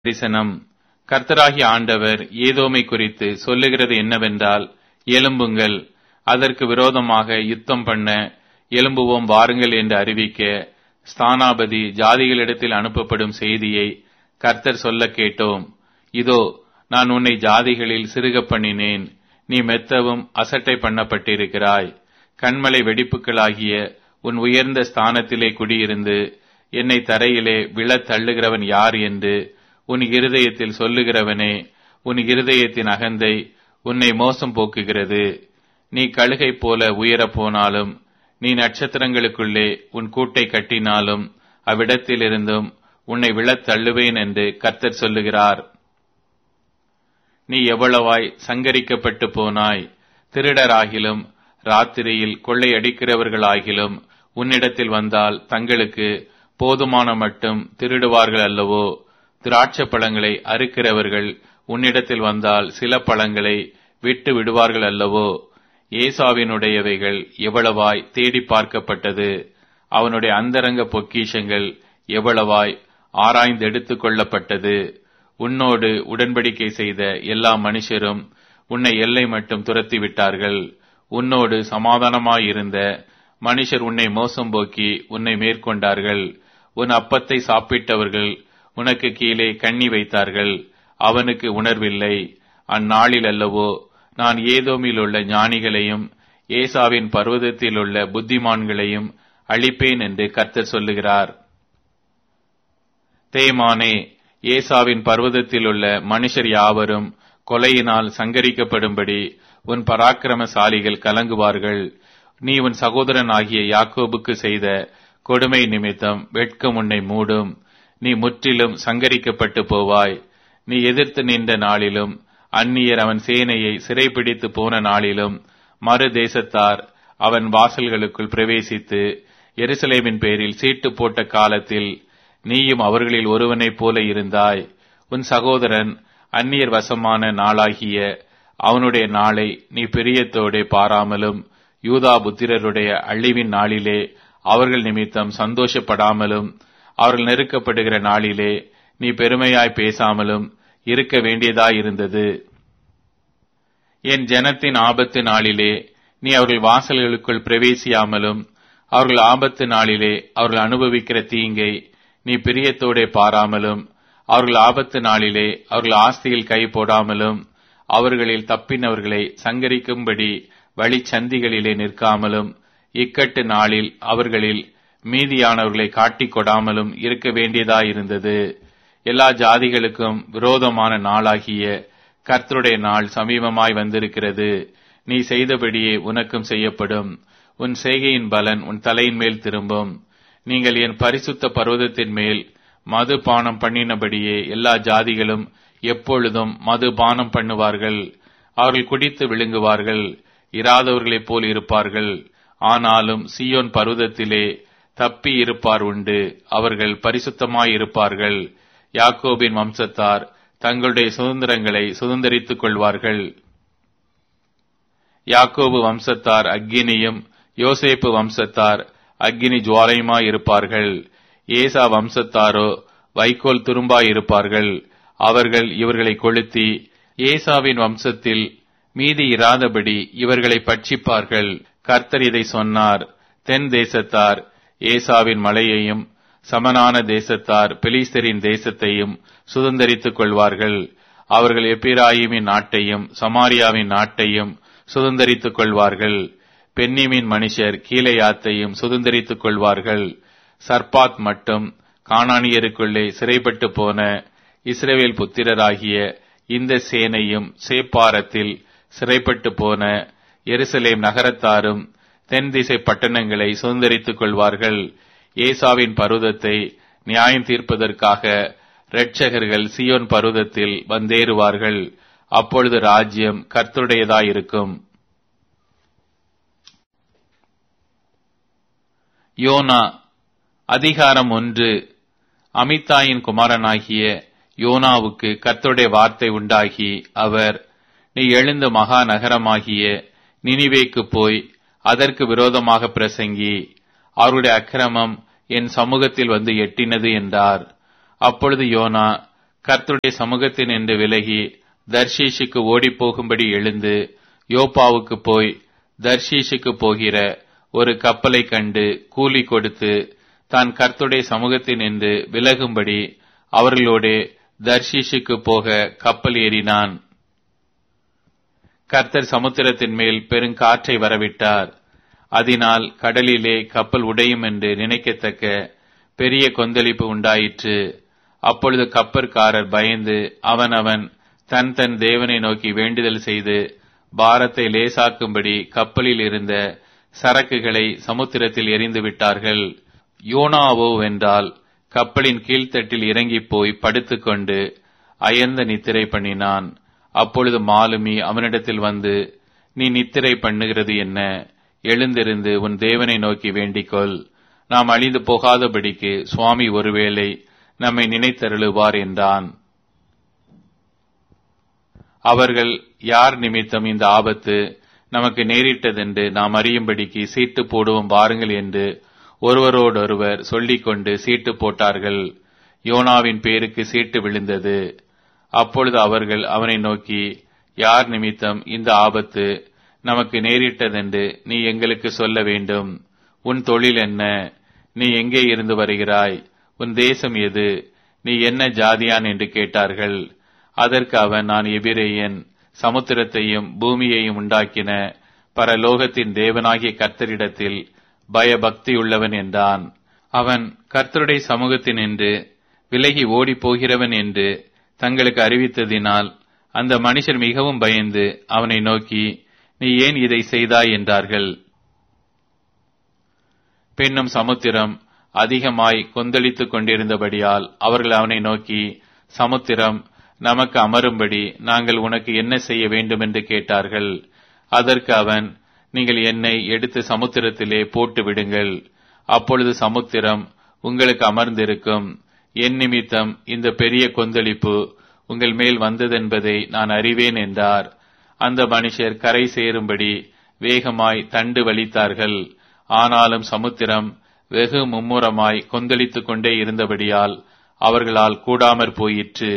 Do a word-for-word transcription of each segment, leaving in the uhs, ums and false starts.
தரிசனம். கர்த்தராகிய ஆண்டவர் ஏதோமை குறித்து சொல்லுகிறது என்னவென்றால், எழும்புங்கள், அதற்கு விரோதமாக யுத்தம் பண்ண எழும்புவோம் வாருங்கள் என்று அறிவிக்க ஸ்தானாபதி ஜாதிகளிடத்தில் அனுப்பப்படும் செய்தியை கர்த்தர் சொல்ல கேட்டோம். இதோ, நான் உன்னை ஜாதிகளில் சிறுக பண்ணினேன், நீ மெத்தவும் அசட்டை பண்ணப்பட்டிருக்கிறாய். கண்மலை வெடிப்புகளாகிய உன் உயர்ந்த ஸ்தானத்திலே குடியிருந்து என்னை தரையிலே விழத் தள்ளுகிறவன் யார் என்று உன் இருதயத்தில் சொல்லுகிறவனே, உன் இருதயத்தின் அகந்தை உன்னை மோசம் போக்குகிறது. நீ கழுகை போல உயரப் போனாலும், நீ நட்சத்திரங்களுக்குள்ளே உன் கூட்டை கட்டினாலும் அவ்விடத்திலிருந்தும் உன்னை விழத் தள்ளுவேன் என்று கர்த்தர் சொல்லுகிறார். நீ எவ்வளவாய் சங்கரிக்கப்பட்டு போனாய். திருடராகிலும் ராத்திரியில் கொள்ளையடிக்கிறவர்களாகிலும் உன்னிடத்தில் வந்தால் தங்களுக்கு போதுமான மட்டும் திருடுவார்கள் அல்லவோ? திராட்சை பழங்களை அறுக்கிறவர்கள் உன்னிடத்தில் வந்தால் சில பழங்களை விட்டு விடுவார்கள் அல்லவோ? ஏசாவினுடையவைகள் எவ்வளவாய் தேடி பார்க்கப்பட்டது, அவனுடைய அந்தரங்க பொக்கிஷங்கள் எவ்வளவாய் ஆராய்ந்தெடுத்துக் கொள்ளப்பட்டது. உன்னோடு உடன்படிக்கை செய்த எல்லா மனுஷரும் உன்னை எல்லை மட்டும் துரத்தி விட்டார்கள். உன்னோடு சமாதானமாயிருந்த மனுஷர் உன்னை மோசம் போக்கி உன்னை மேற்கொண்டார்கள். உன் அப்பத்தை சாப்பிட்டவர்கள் உனக்கு கீழே கண்ணி வைத்தார்கள், அவனுக்கு உணர்வில்லை. அந்நாளில் அல்லவோ நான் ஏதோமில் உள்ள ஞானிகளையும் ஏசாவின் பர்வதத்தில் உள்ள புத்திமான்களையும் அழிப்பேன் என்று கர்த்தர் சொல்லுகிறார். தேமானே, ஏசாவின் பர்வதத்தில் உள்ள மனுஷர் யாவரும் கொலையினால் சங்கரிக்கப்படும்படி உன் பராக்கிரமசாலிகள் கலங்குவார்கள். நீ உன் சகோதரன் ஆகிய யாக்கோபுக்கு செய்த கொடுமை நிமித்தம் வெட்கம் உன்னை மூடும். நீ முற்றிலும் சங்கரிக்கப்பட்டு போவாய். நீ எதிர்த்து நின்ற நாளிலும் அந்நியர் அவன் சேனையை சிறைப்பிடித்து போன நாளிலும் மறு தேசத்தார் அவன் வாசல்களுக்குள் பிரவேசித்து எருசலேமின் பேரில் சீட்டு போட்ட காலத்தில் நீயும் அவர்களில் ஒருவனைப் போல இருந்தாய். உன் சகோதரன் அந்நியர் வசமான நாளாகிய அவனுடைய நாளை நீ பிரியத்தோடே பாராமலும், யூதா புத்திரருடைய அழிவின் நாளிலே அவர்கள் நிமித்தம் சந்தோஷப்படாமலும், அவர்கள் நெருக்கப்படுகிற நாளிலே நீ பெருமையாய் பேசாமலும் இருக்க வேண்டியதாயிருந்தது. என் ஜனத்தின் ஆபத்து நாளிலே நீ அவர்கள் வாசல்களுக்குள் பிரவேசியாமலும், அவர்கள் ஆபத்து நாளிலே அவர்கள் அனுபவிக்கிற தீங்கை நீ பிரியத்தோடே பாராமலும், அவர்கள் ஆபத்து நாளிலே அவர்கள் ஆஸ்தியில் கை போடாமலும், அவர்களில் தப்பினவர்களை சங்கரிக்கும்படி வழிச்சந்திகளிலே நிற்காமலும், இக்கட்டு நாளில் அவர்களில் மீதியானவர்களை காட்டிக் கொடாமலும் இருக்க வேண்டியதாயிருந்தது. எல்லா ஜாதிகளுக்கும் விரோதமான நாளாகிய கர்த்தருடைய நாள் சமீபமாய் வந்திருக்கிறது. நீ செய்தபடியே உனக்கும் செய்யப்படும். உன் செய்கையின் பலன் உன் தலையின் மேல் திரும்பும். நீங்கள் என் பரிசுத்த பர்வதத்தின் மேல் மது பானம் பண்ணினபடியே எல்லா ஜாதிகளும் எப்பொழுதும் மது பானம் பண்ணுவார்கள். அவர்கள் குடித்து விழுங்குவார்கள், இராதவர்களைப் போல் இருப்பார்கள். ஆனாலும் சீயோன் பர்வதத்திலே தப்பி இருப்பார் உண்டு, அவர்கள் பரிசுத்தமாயிருப்பார்கள். யாக்கோபின் வம்சத்தார் தங்களுடைய சுதந்திரங்களை சுதந்திரித்துக் கொள்வார்கள். யாக்கோபு வம்சத்தார் அக்கினியும் யோசேப்பு வம்சத்தார் அக்கினி ஜுவாலையுமாயிருப்பார்கள். ஏசா வம்சத்தாரோ வைக்கோல் துரும்பாயிருப்பார்கள். அவர்கள் இவர்களை கொளுத்தி ஏசாவின் வம்சத்தில் மீதி இராதபடி இவர்களை பட்சிப்பார்கள். கர்த்தர் இதை சொன்னார். தென் தேசத்தார் ஏசாவின் மலையையும் சமனான தேசத்தார் பெலிஸ்தரின் தேசத்தையும் சுதந்திரித்துக் கொள்வார்கள். அவர்கள் எப்பிராயிமின் நாட்டையும் சமாரியாவின் நாட்டையும் சுதந்திரித்துக் கொள்வார்கள். பென்னிமின் மனுஷர் கீலேயாத்தையும் சுதந்திரித்துக் கொள்வார்கள். சர்பாத் மட்டும் கானானியருக்குள்ளே சிறைப்பட்டு போன இஸ்ரவேல் புத்திரராகிய இந்த சேனையும் சேப்பாரத்தில் சிறைப்பட்டு போன எருசலேம் நகரத்தாரும் தென் திசை பட்டணங்களை சுதந்திரித்துக் கொள்வார்கள். ஏசாவின் பர்வதத்தை நியாயம் தீர்ப்பதற்காக இரட்சகர்கள் சீயோன் பர்வதத்தில் வந்தேறுவார்கள். அப்பொழுது ராஜ்யம் கர்த்தருடையதாயிருக்கும். யோனா அதிகாரம் ஒன்று. அமித்தாயின் குமாரனாகிய யோனாவுக்கு கர்த்தருடைய வார்த்தை உண்டாகி, அவர், நீ எழுந்து மகா நகரமாகிய நினிவேக்கு போய் அதற்கு விரோதமாக பிரசங்கி, அவருடைய அக்கிரமம் என் சமூகத்தில் வந்து எட்டினது என்றார். அப்பொழுது யோனா கர்த்தருடைய சமூகத்தினின்று விலகி தர்ஷீஷுக்கு ஓடிப்போகும்படி எழுந்து யோப்பாவுக்கு போய் தர்ஷீஷுக்கு போகிற ஒரு கப்பலை கண்டு கூலி கொடுத்து தான் கர்த்தருடைய சமூகத்தினின்று விலகும்படி அவர்களோடு தர்ஷீஷுக்கு போக கப்பல் ஏறினான். கர்த்தர் சமுத்திரத்தின் மேல் பெருங்காற்றை வரவிட்டார். அதனால் கடலிலே கப்பல் உடையும் என்று நினைக்கத்தக்க பெரிய கொந்தளிப்பு உண்டாயிற்று. அப்பொழுது கப்பற்காரர் பயந்து அவனவன் தன் தன் தேவனை நோக்கி வேண்டுதல் செய்து பாரத்தை லேசாக்கும்படி கப்பலில் இருந்த சரக்குகளை சமுத்திரத்தில் எறிந்து விட்டார்கள். யோனாவோ வென்றால் கப்பலின் கீழ்த்தட்டில் இறங்கி போய் படுத்துக்கொண்டு அயர்ந்த நித்திரை பண்ணினான். அப்பொழுது மாலுமி அவனிடத்தில் வந்து, நீ நித்திரை பண்ணுகிறது என்ன? எழுந்திருந்து உன் தேவனை நோக்கி வேண்டிக்கொள். நாம் அழிந்து போகாதபடிக்கு சுவாமி ஒருவேளை நம்மை நினைத்தருளுவார் என்றான். அவர்கள், யார் நிமித்தம் இந்த ஆபத்து நமக்கு நேரிட்டதென்று நாம் அறியும்படிக்கு சீட்டு போடுவோம் வாருங்கள் என்று ஒருவரோடொருவர் சொல்லிக்கொண்டு சீட்டு போட்டார்கள். யோனாவின் பேருக்கு சீட்டு விழுந்தது. அப்பொழுது அவர்கள் அவனை நோக்கி, யார் நிமித்தம் இந்த ஆபத்து நமக்கு நேரிட்டதென்று நீ எங்களுக்கு சொல்ல வேண்டும். உன் தொழில் என்ன? நீ எங்கே இருந்து வருகிறாய்? உன் தேசம் எது? நீ என்ன ஜாதியான் என்று கேட்டார்கள். அதற்கு அவன், நான் எபிரேயன், சமுத்திரத்தையும் பூமியையும் உண்டாக்கின பரலோகத்தின் தேவனாகிய கர்த்தரிடத்தில் பயபக்தியுள்ளவன் என்றான். அவன் கர்த்தருடைய சமூகத்தினின்று விலகி ஓடி போகிறவன் என்று தங்களுக்கு அறிவித்ததினால் அந்த மனுஷர் மிகவும் பயந்து அவனை நோக்கி, நீ ஏன் இதை செய்தாய் என்றார்கள். பின்னும் சமுத்திரம் அதிகமாய் கொந்தளித்துக் கொண்டிருந்தபடியால் அவர்கள் அவனை நோக்கி, சமுத்திரம் நமக்கு அமரும்படி நாங்கள் உனக்கு என்ன செய்ய வேண்டும் என்று கேட்டார்கள். அதற்கு அவன், நீங்கள் என்னை எடுத்து சமுத்திரத்திலே போட்டு விடுங்கள். அப்பொழுது சமுத்திரம் உங்களுக்கு அமர்ந்திருக்கும். என் நிமித்தம் இந்த பெரிய கொந்தளிப்பு உங்கள் மேல் வந்ததென்பதை நான் அறிவேன் என்றார். அந்த மனுஷர் கரை சேரும்படி வேகமாய் தண்டு வலித்தார்கள். ஆனாலும் சமுத்திரம் வெகு மும்முரமாய் கொந்தளித்துக் கொண்டே இருந்தபடியால் அவர்களால் கூடாமற் போயிற்று.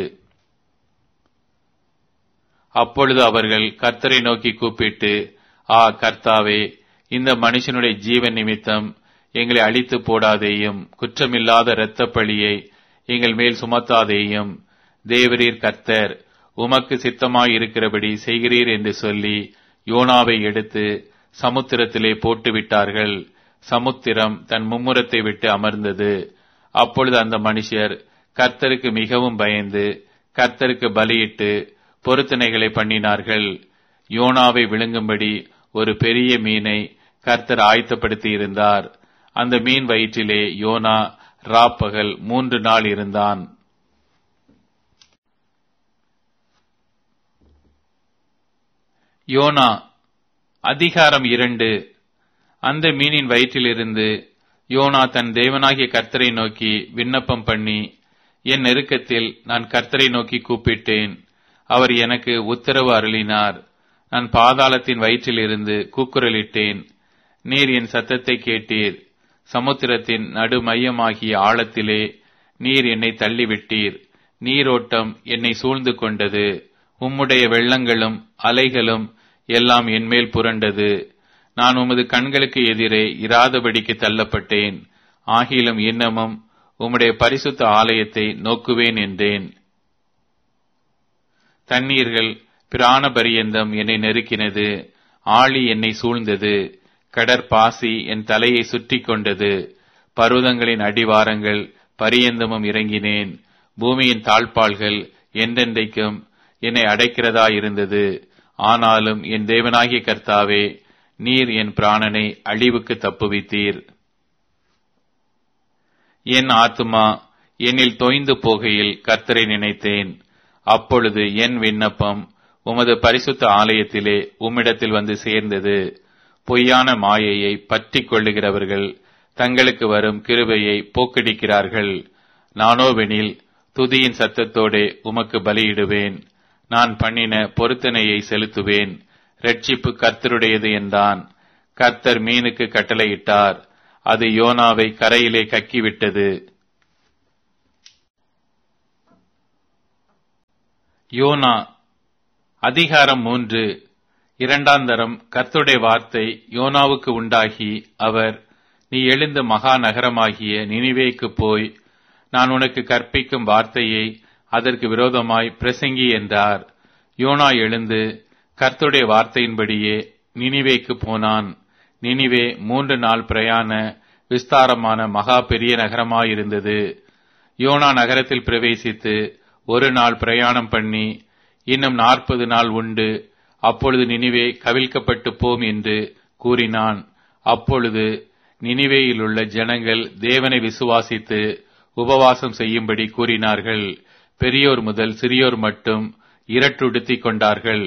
அப்பொழுது அவர்கள் கர்த்தரை நோக்கி கூப்பிட்டு, ஆ கர்த்தாவே, இந்த மனுஷனுடைய ஜீவன் நிமித்தம் எங்களை அழித்து போடாதேயும், குற்றமில்லாத இரத்தப் பழியை எங்கள் மேல் சுமத்தாதேயும். தேவரீர் கர்த்தர், உமக்கு சித்தமாயிருக்கிறபடி செய்கிறீர் என்று சொல்லி யோனாவை எடுத்து சமுத்திரத்திலே போட்டுவிட்டார்கள். சமுத்திரம் தன் மும்முரத்தை விட்டு அமர்ந்தது. அப்பொழுது அந்த மனுஷர் கர்த்தருக்கு மிகவும் பயந்து கர்த்தருக்கு பலியிட்டு பொருத்தனைகளை பண்ணினார்கள். யோனாவை விழுங்கும்படி ஒரு பெரிய மீனை கர்த்தர் ஆயத்தப்படுத்தி இருந்தார். அந்த மீன் வயிற்றிலே யோனா ராப்பகல் மூன்று நாள் இருந்தான். யோனா அதிகாரம் இரண்டு. அந்த மீனின் வயிற்றிலிருந்து யோனா தன் தேவனாகிய கர்த்தரை நோக்கி விண்ணப்பம் பண்ணி, என் நெருக்கத்தில் நான் கர்த்தரை நோக்கி கூப்பிட்டேன். அவர் எனக்கு உத்தரவு அருளினார். நான் பாதாளத்தின் வயிற்றிலிருந்து கூக்குரலிட்டேன். நீர் என் சத்தத்தை கேட்டீர். சமுத்திரத்தின் நடு மையமாகிய ஆழத்திலே நீர் என்னை தள்ளிவிட்டீர். நீரோட்டம் என்னை சூழ்ந்து கொண்டது. உம்முடைய வெள்ளங்களும் அலைகளும் எல்லாம் என்மேல் புரண்டது. நான் உமது கண்களுக்கு எதிரே இராதபடிக்கு தள்ளப்பட்டேன். ஆகிலும் இன்னமும் உம்முடைய பரிசுத்த ஆலயத்தை நோக்குவேன் என்றேன். தண்ணீர்கள் பிராண பரியந்தம் என்னை நெருக்கினது. ஆழி என்னை சூழ்ந்தது. கடற்பாசி என் தலையை சுற்றி கொண்டது. பர்வதங்களின் அடிவாரங்கள் பரியந்தமும் இறங்கினேன். பூமியின் தாழ்பாள்கள் என்றென்றைக்கும் என்னை அடைக்கிறதா இருந்தது. ஆனாலும் என் தேவனாகிய கர்த்தாவே, நீர் என் பிராணனை அழிவுக்கு தப்புவித்தீர். என் ஆத்துமா என்னில் தோய்ந்து போகையில் கர்த்தரை நினைத்தேன். அப்பொழுது என் விண்ணப்பம் உமது பரிசுத்த ஆலயத்திலே உம்மிடத்தில் வந்து சேர்ந்தது. பொய்யான மாயையை பற்றிக் கொள்ளுகிறவர்கள் தங்களுக்கு வரும் கிருபையை போக்கடிக்கிறார்கள். நானோவெனில் துதியின் சத்தத்தோடே உமக்கு பலியிடுவேன். நான் பண்ணின பொருத்தனையை செலுத்துவேன். இரட்சிப்பு கர்த்தருடையது என்றான். கர்த்தர் மீனுக்கு கட்டளையிட்டார். அது யோனாவை கரையிலே கக்கிவிட்டது. யோனா அதிகாரம் மூன்று. இரண்டாந்தரம் கர்த்தருடைய வார்த்தை யோனாவுக்கு உண்டாகி, அவர், நீ எழுந்த மகா நகரமாகிய நினிவேக்கு போய், நான் உனக்கு கற்பிக்கும் வார்த்தையை அதற்கு விரோதமாய் பிரசங்கி என்றார். யோனா எழுந்து கர்த்தருடைய வார்த்தையின்படியே நினிவேக்கு போனான். நினிவே மூன்று நாள் பிரயாண விஸ்தாரமான மகா பெரிய நகரமாயிருந்தது. யோனா நகரத்தில் பிரவேசித்து ஒரு நாள் பிரயாணம் பண்ணி, இன்னும் நாற்பது நாள் உண்டு, அப்பொழுது நினிவே கவிழ்க்கப்பட்டு போம் என்று கூறினான். அப்பொழுது நினிவேயிலுள்ள ஜனங்கள் தேவனை விசுவாசித்து உபவாசம் செய்யும்படி கூறினார்கள். பெரியோர் முதல் சிறியோர் மட்டும் இரட்டுடுத்திக் கொண்டார்கள்.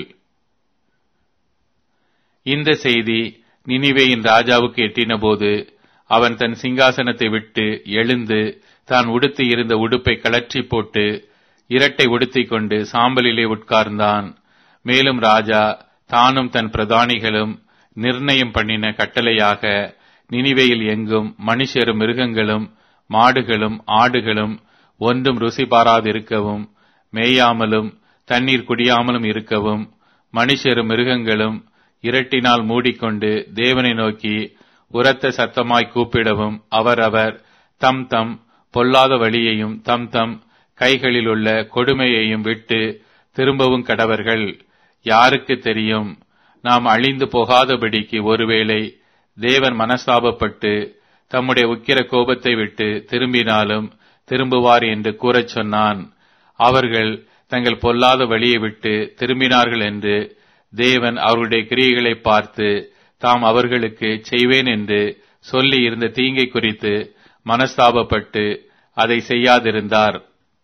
இந்த செய்தி நினிவேயின் ராஜாவுக்கு எட்டினபோது, அவன் தன் சிங்காசனத்தை விட்டு எழுந்து தான் உடுத்தி இருந்த உடுப்பை கழற்றி போட்டு இரட்டை உடுத்திக் கொண்டு சாம்பலிலே உட்கார்ந்தான். மேலும் ராஜா தானும் தன் பிரதானிகளும் நிர்ணயம் பண்ணின கட்டளையாக நினிவேயில் எங்கும் மனுஷரும் மிருகங்களும் மாடுகளும் ஆடுகளும் ஒன்றும் ருசி பாராதிருக்கவும், மேயாமலும் தண்ணீர் குடியாமலும் இருக்கவும், மனுஷரும் மிருகங்களும் இரட்டினால் மூடிக்கொண்டு தேவனை நோக்கி உரத்த சத்தமாய் கூப்பிடவும், அவரவர் தம் தம் பொல்லாத வழியையும் தம் தம் கைகளில் உள்ள கொடுமையையும் விட்டு திரும்பவும் கடவர்கள். யாருக்கு தெரியும், நாம் அழிந்து போகாதபடிக்கு ஒருவேளை தேவன் மனஸ்தாபப்பட்டு தம்முடைய உக்கிர கோபத்தை விட்டு திரும்பினாலும் திரும்புவார் என்று கூறச் சொன்னான். அவர்கள் தங்கள் பொல்லாத வழியை விட்டு திரும்பினார்கள் என்று தேவன் அவர்களுடைய கிரியைகளை பார்த்து தாம் அவர்களுக்கு செய்வேன் என்று சொல்லி இருந்த தீங்கை குறித்து மனஸ்தாபப்பட்டு அதை செய்யாதிருந்தார்.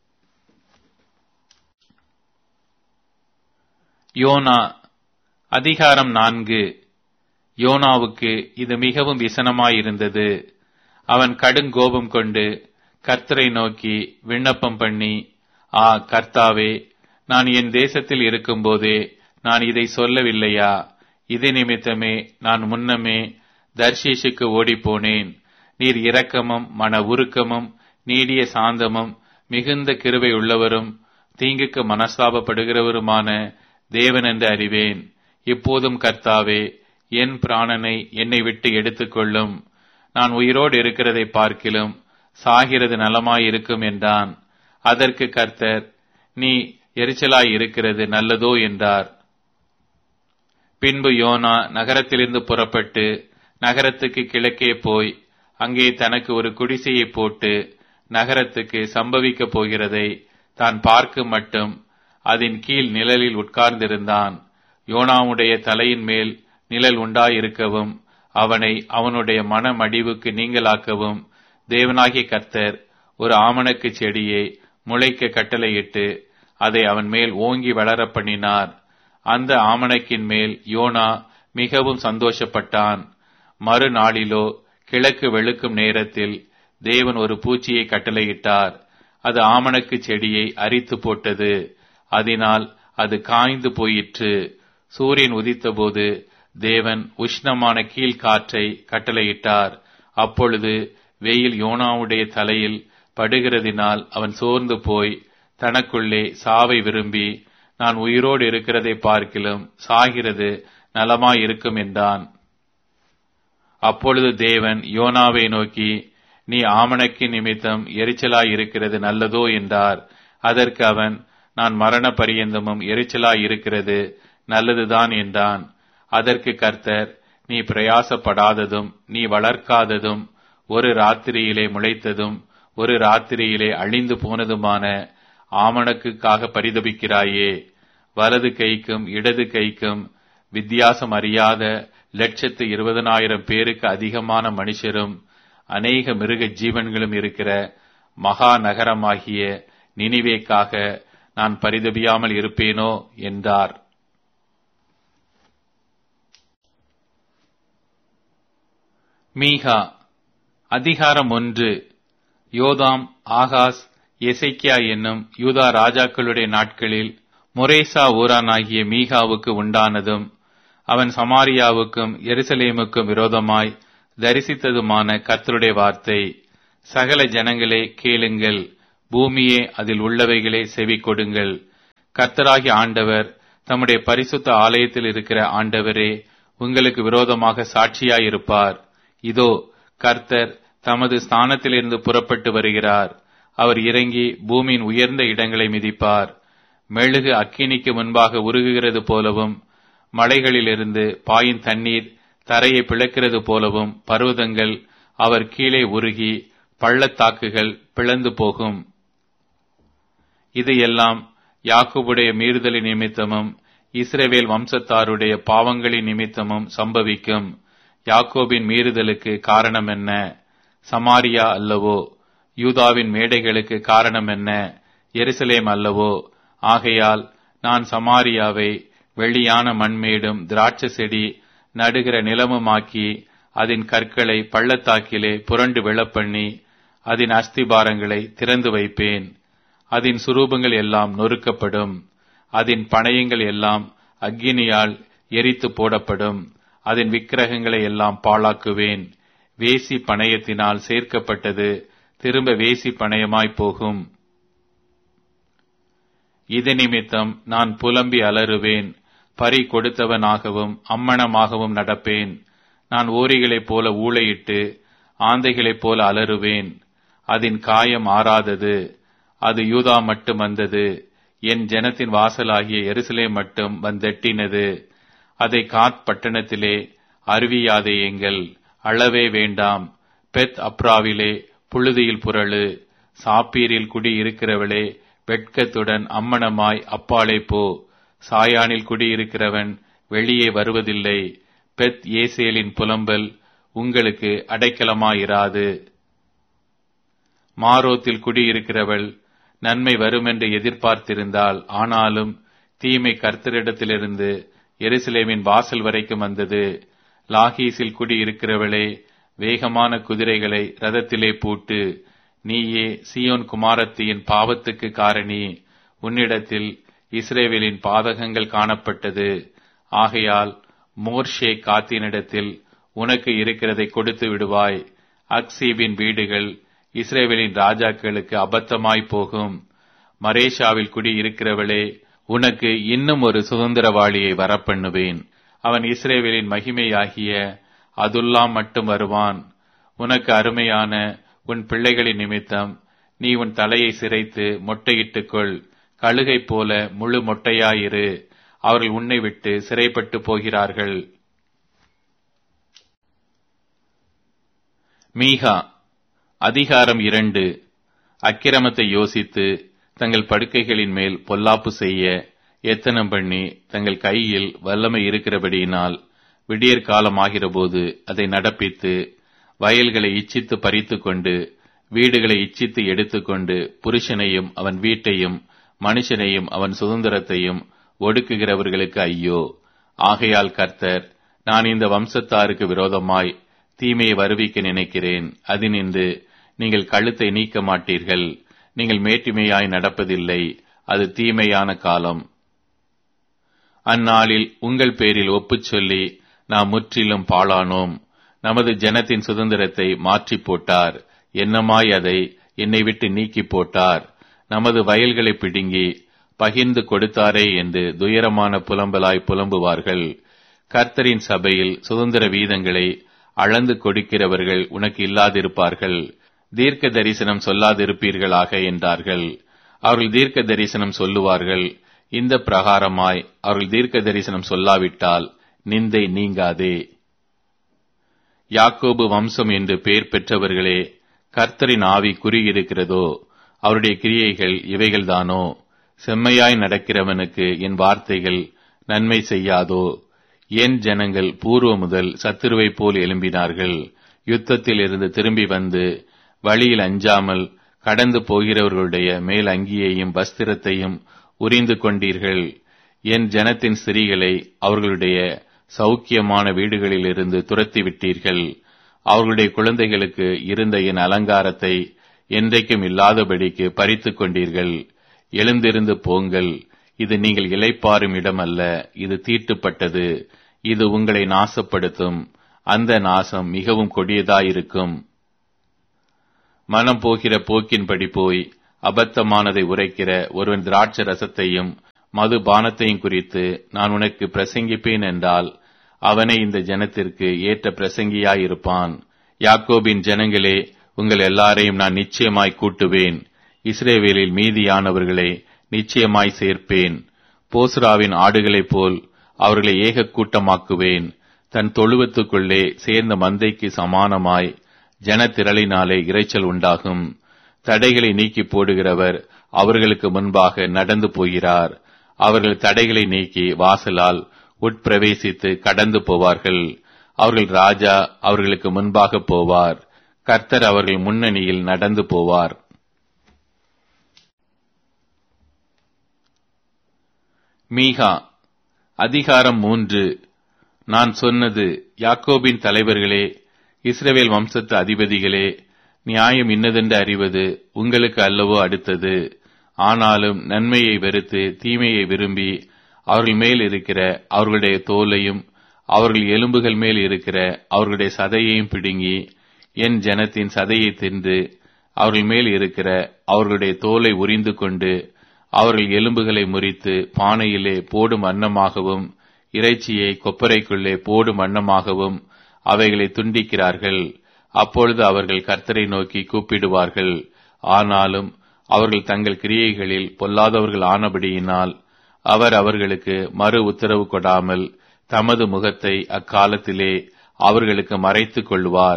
யோனா அதிகாரம் நான்கு. யோனாவுக்கு இது மிகவும் விசனமாயிருந்தது. அவன் கடுங்கோபம் கொண்டு கர்த்தரை நோக்கி விண்ணப்பம் பண்ணி, ஆ கர்த்தாவே, நான் என் தேசத்தில் இருக்கும்போதே நான் இதை சொல்லவில்லையா? இது நிமித்தமே நான் முன்னமே தர்ஷீஷுக்கு ஓடிப்போனேன். நீர் இரக்கமும் மன உருக்கமும் நீடிய சாந்தமும் மிகுந்த கிருபை உள்ளவரும் தீங்குக்கு மனஸ்தாபப்படுகிறவருமான தேவன் என்று அறிவேன். இப்போதும் கர்த்தாவே, என் பிராணனை என்னை விட்டு எடுத்துக்கொள்ளும். நான் உயிரோடு இருக்கிறதை பார்க்கிலும் சாகிறது நலமாயிருக்கும் என்றான். அதற்கு கர்த்தர், நீ எரிச்சலாய் இருக்கிறது நல்லதோ என்றார். பின்பு யோனா நகரத்திலிருந்து புறப்பட்டு நகரத்துக்கு கிழக்கே போய் அங்கே தனக்கு ஒரு குடிசையை போட்டு நகரத்துக்கு சம்பவிக்கப் போகிறதை தான் பார்க்க மட்டும் அதன் கீழ் நிழலில் உட்கார்ந்திருந்தான். யோனாவுடைய தலையின் மேல் நிழல் உண்டாயிருக்கவும் அவனை அவனுடைய மன மடிவுக்கு நீங்களாக்கவும் தேவனாகிய கர்த்தர் ஒரு ஆமணக்கு செடியை முளைக்க கட்டளையிட்டு அதை அவன் மேல் ஓங்கி வளர பண்ணினார். அந்த ஆமணக்கின் மேல் யோனா மிகவும் சந்தோஷப்பட்டான். மறுநாளிலோ கிழக்கு வெளுக்கும் நேரத்தில் தேவன் ஒரு பூச்சியை கட்டளையிட்டார். அது ஆமணக்கு செடியை அரித்து போட்டது. அதனால் அது காய்ந்து போயிற்று. சூரியன் உதித்தபோது தேவன் உஷ்ணமான கீழ் காற்றை கட்டளையிட்டார். அப்பொழுது வெயில் யோனாவுடைய தலையில் படுகிறதினால் அவன் சோர்ந்து போய் தனக்குள்ளே சாவை விரும்பி, நான் உயிரோடு இருக்கிறதை பார்க்கிலும் சாகிறது நலமாயிருக்கும் என்றான். அப்பொழுது தேவன் யோனாவை நோக்கி, நீ ஆமணக்கு நிமித்தம் எரிச்சலாய் இருக்கிறது நல்லதோ என்றார். அதற்கு அவன், நான் மரண பரியந்தமும் எரிச்சலாய் இருக்கிறது நல்லதுதான் என்றான். அதற்கு கர்த்தர், நீ பிரயாசப்படாததும் நீ வளர்க்காததும் ஒரு ராத்திரியிலே முளைத்ததும் ஒரு ராத்திரியிலே அழிந்து போனதுமான ஆமணக்குக்காக பரிதபிக்கிறாயே. வலது கைக்கும் இடது கைக்கும் வித்தியாசம் அறியாத லட்சத்து இருபதனாயிரம் பேருக்கு அதிகமான மனுஷரும் அநேக மிருக ஜீவன்களும் இருக்கிற மகா நகரமாகிய நினிவேக்காக நான் பரிதபியாமல் இருப்பேனோ என்றார். மீகா அதிகாரம் ஒன்று. யோதாம், ஆகாஸ், எசேக்கியா என்னும் யூதா ராஜாக்களுடைய நாட்களில் மொரேசா ஊரானாகிய மீகாவுக்கு உண்டானதும் அவன் சமாரியாவுக்கும் எருசலேமுக்கும் விரோதமாய் தரிசித்ததுமான கர்த்தருடைய வார்த்தை. சகல ஜனங்களே கேளுங்கள், பூமியே அதில் உள்ளவைகளே செவி கொடுங்கள். கர்த்தராகிய ஆண்டவர் தம்முடைய பரிசுத்த ஆலயத்தில் இருக்கிற ஆண்டவரே உங்களுக்கு விரோதமாக சாட்சியாயிருப்பார். இதோ கர்த்தர் தமது ஸ்தானத்திலிருந்து புறப்பட்டு வருகிறார். அவர் இறங்கி பூமியின் உயர்ந்த இடங்களை மிதிப்பார். மெழுகு அக்கினிக்கு முன்பாக உருகுகிறது போலவும், மலைகளிலிருந்து பாயும் தண்ணீர் தரையை பிளக்கிறது போலவும் பர்வதங்கள் அவர் கீழே உருகி பள்ளத்தாக்குகள் பிளந்து போகும். இது எல்லாம் யாக்கோபுடைய மீறுதலின் நிமித்தமும் இஸ்ரவேல் வம்சத்தாருடைய பாவங்களின் நிமித்தமும் சம்பவிக்கும். யாக்கோபின் மீறுதலுக்கு காரணம் என்ன? சமாரியா அல்லவோ? யூதாவின் மேடைகளுக்கு காரணம் என்ன? எருசலேம் அல்லவோ? ஆகையால் நான் சமாரியாவை வெளியான மண்மேடும் திராட்சை செடி நடுகிற நிலமுமாக்கி அதன் கற்களை பள்ளத்தாக்கிலே புரண்டு விழப்பண்ணி அதன் அஸ்திபாரங்களை திறந்து வைப்பேன். அதன் சுரூபங்கள் எல்லாம் நொறுக்கப்படும். அதன் பணயங்கள் எல்லாம் அக்கினியால் எரித்து போடப்படும். அதன் விக்கிரகங்களை எல்லாம் பாழாக்குவேன். வேசி பணயத்தினால் சேர்க்கப்பட்டது திரும்ப வேசி பணயமாய் போகும். இது நிமித்தம் நான் புலம்பி அலறுவேன். பறி கொடுத்தவனாகவும் அம்மணமாகவும் நடப்பேன். நான் ஓரிகளைப் போல ஊளையிட்டு ஆந்தைகளைப் போல அலறுவேன். அதன் காயம் ஆறாதது. அது யூதா மட்டும் வந்தது. என் ஜனத்தின் வாசலாகிய எருசலேம் மட்டும் வந்தெட்டினது. அதை காத் பட்டணத்திலே அருவியாதேயுங்கள், அழவே வேண்டாம். பெத் அப்ராவிலே புழுதியில் புரளு. சாப்பீரில் குடி இருக்கிறவளே, வெட்கத்துடன் அம்மணமாய் அப்பாலே போ. சாயானில் குடியிருக்கிறவன் வெளியே வருவதில்லை. பெத் ஏசேலின் புலம்பல் உங்களுக்கு அடைக்கலமாயிராது. மாரோத்தில் குடியிருக்கிறவள் நன்மை வருமென்று எதிர்பார்த்திருந்தாள். ஆனாலும் தீமை கர்த்தரிடத்திலிருந்து எருசலேமின் வாசல் வரைக்கும் வந்தது. லாகீசில் குடியிருக்கிறவளே, வேகமான குதிரைகளை ரதத்திலே பூட்டு. நீயே சீயோன் குமாரத்தியின் பாவத்துக்கு காரணி. உன்னிடத்தில் இஸ்ரவேலின் பாதகங்கள் காணப்பட்டது. ஆகையால் மோர்ஷே காத்தினிடத்தில் உனக்கு இருக்கிறதை கொடுத்து விடுவாய். அக்சீபின் வீடுகள் இஸ்ரவேலின் ராஜாக்களுக்கு அபத்தமாய் போகும். மரேஷாவில் குடி இருக்கிறவளே, உனக்கு இன்னும் ஒரு சுதந்திரவாளியை வரப்பண்ணுவேன். அவன் இஸ்ரவேலின் மகிமையாகிய அதுல்லாம் மட்டும் வருவான். உனக்கு அருமையான உன் பிள்ளைகளின் நிமித்தம் நீ உன் தலையை சிரைத்து மொட்டையிட்டுக்கொள். கழுகை போல முழு மொட்டையாயிரு. அவர்கள் உன்னை விட்டு சிறைப்பட்டு போகிறார்கள். மீகா அதிகாரம் இரண்டு. அக்கிரமத்தை யோசித்து தங்கள் படுக்கைகளின் மேல் பொல்லாப்பு செய்ய எத்தனம் பண்ணி தங்கள் கையில் வல்லமை இருக்கிறபடியினால் விடியற் காலமாகிறபோது அதை நடப்பித்து வயல்களை இச்சித்து பறித்து கொண்டு வீடுகளை இச்சித்து எடுத்துக்கொண்டு புருஷனையும் அவன் வீட்டையும் மனுஷனையும் அவன் சுதந்திரத்தையும் ஒடுக்குகிறவர்களுக்கு ஐயோ. ஆகையால் கர்த்தர், நான் இந்த வம்சத்தாருக்கு விரோதமாய் தீமையை வருவிக்க நினைக்கிறேன். அதினின்று நீங்கள் கழுத்தை நீக்க மாட்டீர்கள். நீங்கள் மேட்டிமையாய் நடப்பதில்லை. அது தீமையான காலம். அந்நாளில் உங்கள் பேரில் ஒப்புச் சொல்லி நாம் முற்றிலும் பாழானோம். நமது ஜனத்தின் சுதந்திரத்தை மாற்றி போட்டார். என்னமாய் அதை என்னை விட்டு நீக்கி போட்டார். நமது வயல்களை பிடுங்கி பகிர்ந்து கொடுத்தாரே என்று துயரமான புலம்பலாய் புலம்புவார்கள். கர்த்தரின் சபையில் சுதந்திர வீதங்களை அளந்து கொடுக்கிறவர்கள் உனக்கு இல்லாதிருப்பார்கள். தீர்க்க தரிசனம் சொல்லாதிருப்பீர்களாக என்றார்கள். அவர்கள் தீர்க்க தரிசனம் சொல்லுவார்கள். இந்த பிரகாரமாய் அவர்கள் தீர்க்க தரிசனம் சொல்லாவிட்டால் நிந்தை நீங்காதே. யாக்கோபு வம்சம் என்று பெயர் பெற்றவர்களே, கர்த்தரின் ஆவி குறியிருக்கிறதோ? அவருடைய கிரியைகள் இவைகள்தானோ? செம்மையாய் நடக்கிறவனுக்கு என் வார்த்தைகள் நன்மை செய்யாதோ? என் ஜனங்கள் பூர்வ முதல் சத்துருவை போல் எழும்பினார்கள். யுத்தத்தில் இருந்து திரும்பி வந்து வழியில் அஞ்சாமல் கடந்து போகிறவர்களுடைய மேல் அங்கியையும் வஸ்திரத்தையும் உரிந்து கொண்டீர்கள். என் ஜனத்தின் ஸ்திரீகளை அவர்களுடைய சௌக்கியமான வீடுகளிலிருந்து துரத்தி விட்டீர்கள். அவர்களுடைய குழந்தைகளுக்கு இருந்த என் அலங்காரத்தை என்றைக்கும் இல்லாதபடிக்கு பறித்து கொண்டீர்கள். எழுந்திருந்து போங்கள். இது நீங்கள் இளைப்பாறும் இடம் அல்ல. இது தீட்டுப்பட்டது. இது உங்களை நாசப்படுத்தும். அந்த நாசம் மிகவும் கொடியதாயிருக்கும். மனம் போகிற போக்கின்படி போய் அபத்தமானதை உரைக்கிற ஒருவன் திராட்சை ரசத்தையும் மது பானத்தையும் குறித்து நான் உனக்கு பிரசங்கிப்பேன் என்றால் அவனே இந்த ஜனத்திற்கு ஏற்ற பிரசங்கியாயிருப்பான். யாக்கோபின் ஜனங்களே, உங்கள் எல்லாரையும் நான் நிச்சயமாய் கூட்டுவேன். இஸ்ரவேலில் மீதியானவர்களை நிச்சயமாய் சேர்ப்பேன். போஸ்ராவின் ஆடுகளைப் போல் அவர்களை ஏக கூட்டமாக்குவேன். தன் தொழுவத்துக்குள்ளே சேர்ந்த மந்தைக்கு சமானமாய் ஜனத்திரளினாலே இரைச்சல் உண்டாகும். தடைகளை நீக்கி போடுகிறவர் அவர்களுக்கு முன்பாக நடந்து போகிறார். அவர்கள் தடைகளை நீக்கி வாசலால் உட்பிரவேசித்து கடந்து போவார்கள். அவர்கள் ராஜா அவர்களுக்கு முன்பாக போவார். கர்த்தர் அவர்கள் முன்னணியில் நடந்து போவார். மீகா அதிகாரம் மூன்று. நான் சொன்னது, யாக்கோபின் தலைவர்களே, இஸ்ரவேல் வம்சத்து அதிபதிகளே, நியாயம் இன்னதென்று அறிவது உங்களுக்கு அல்லவோ அடுத்தது. ஆனாலும் நன்மையை வெறுத்து தீமையை விரும்பி அவர்கள் மேல் இருக்கிற அவர்களுடைய தோலையும் அவர்கள் எலும்புகள் மேல் இருக்கிற அவர்களுடைய சதையையும் பிடுங்கி என் ஜனத்தின் சதையை தின்று அவர்கள் மேல் இருக்கிற அவர்களுடைய தோலை உரிந்து கொண்டு அவர்கள் எலும்புகளை முறித்து பானையிலே போடும் அன்னமாகவும் இறைச்சியை கொப்பரைக்குள்ளே போடும் அன்னமாகவும் அவைகளை துண்டிக்கிறார்கள். அப்பொழுது அவர்கள் கர்த்தரை நோக்கி கூப்பிடுவார்கள். ஆனாலும் அவர்கள் தங்கள் கிரியைகளில் பொல்லாதவர்கள் ஆனபடியினால் அவர் அவர்களுக்கு மறு உத்தரவு கொடாமல் தமது முகத்தை அக்காலத்திலே அவர்களுக்கு மறைத்துக் கொள்வார்.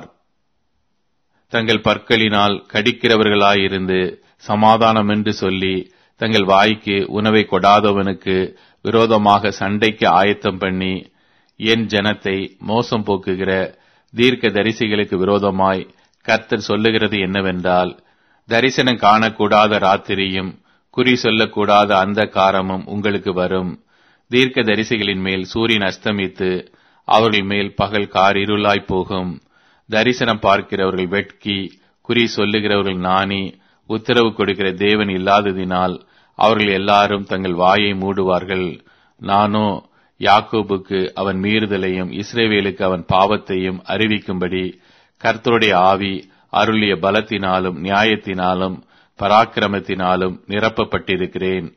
தங்கள் பற்களினால் கடிக்கிறவர்களாயிருந்து சமாதானம் என்று சொல்லி தங்கள் வாய்க்கு உணவை கொடாதவனுக்கு விரோதமாக சண்டைக்கு ஆயத்தம் பண்ணி என் ஜனத்தை மோசம் போக்குகிற தீர்க்க தரிசிகளுக்கு விரோதமாய் கர்த்தர் சொல்லுகிறது என்னவென்றால், தரிசனம் காணக்கூடாத ராத்திரியும் குறி சொல்லக்கூடாத அந்த காரமும் உங்களுக்கு வரும். தீர்க்க தரிசிகளின் மேல் சூரியன் அஸ்தமித்து அவர்கள் மேல் பகல் காரிருளாய் போகும். தரிசனம் பார்க்கிறவர்கள் வெட்கி குறி சொல்லுகிறவர்கள் நாணி உத்தரவு கொடுக்கிற தேவன் இல்லாததினால் அவர்கள் எல்லாரும் தங்கள் வாயை மூடுவார்கள். நானோ யாக்கோபுக்கு அவன் மீறுதலையும் இஸ்ரவேலுக்கு அவன் பாவத்தையும் அறிவிக்கும்படி கர்த்தருடைய ஆவி அருளிய பலத்தினாலும் நியாயத்தினாலும் பராக்கிரமத்தினாலும் நிரப்பப்பட்டிருக்கிறேன்.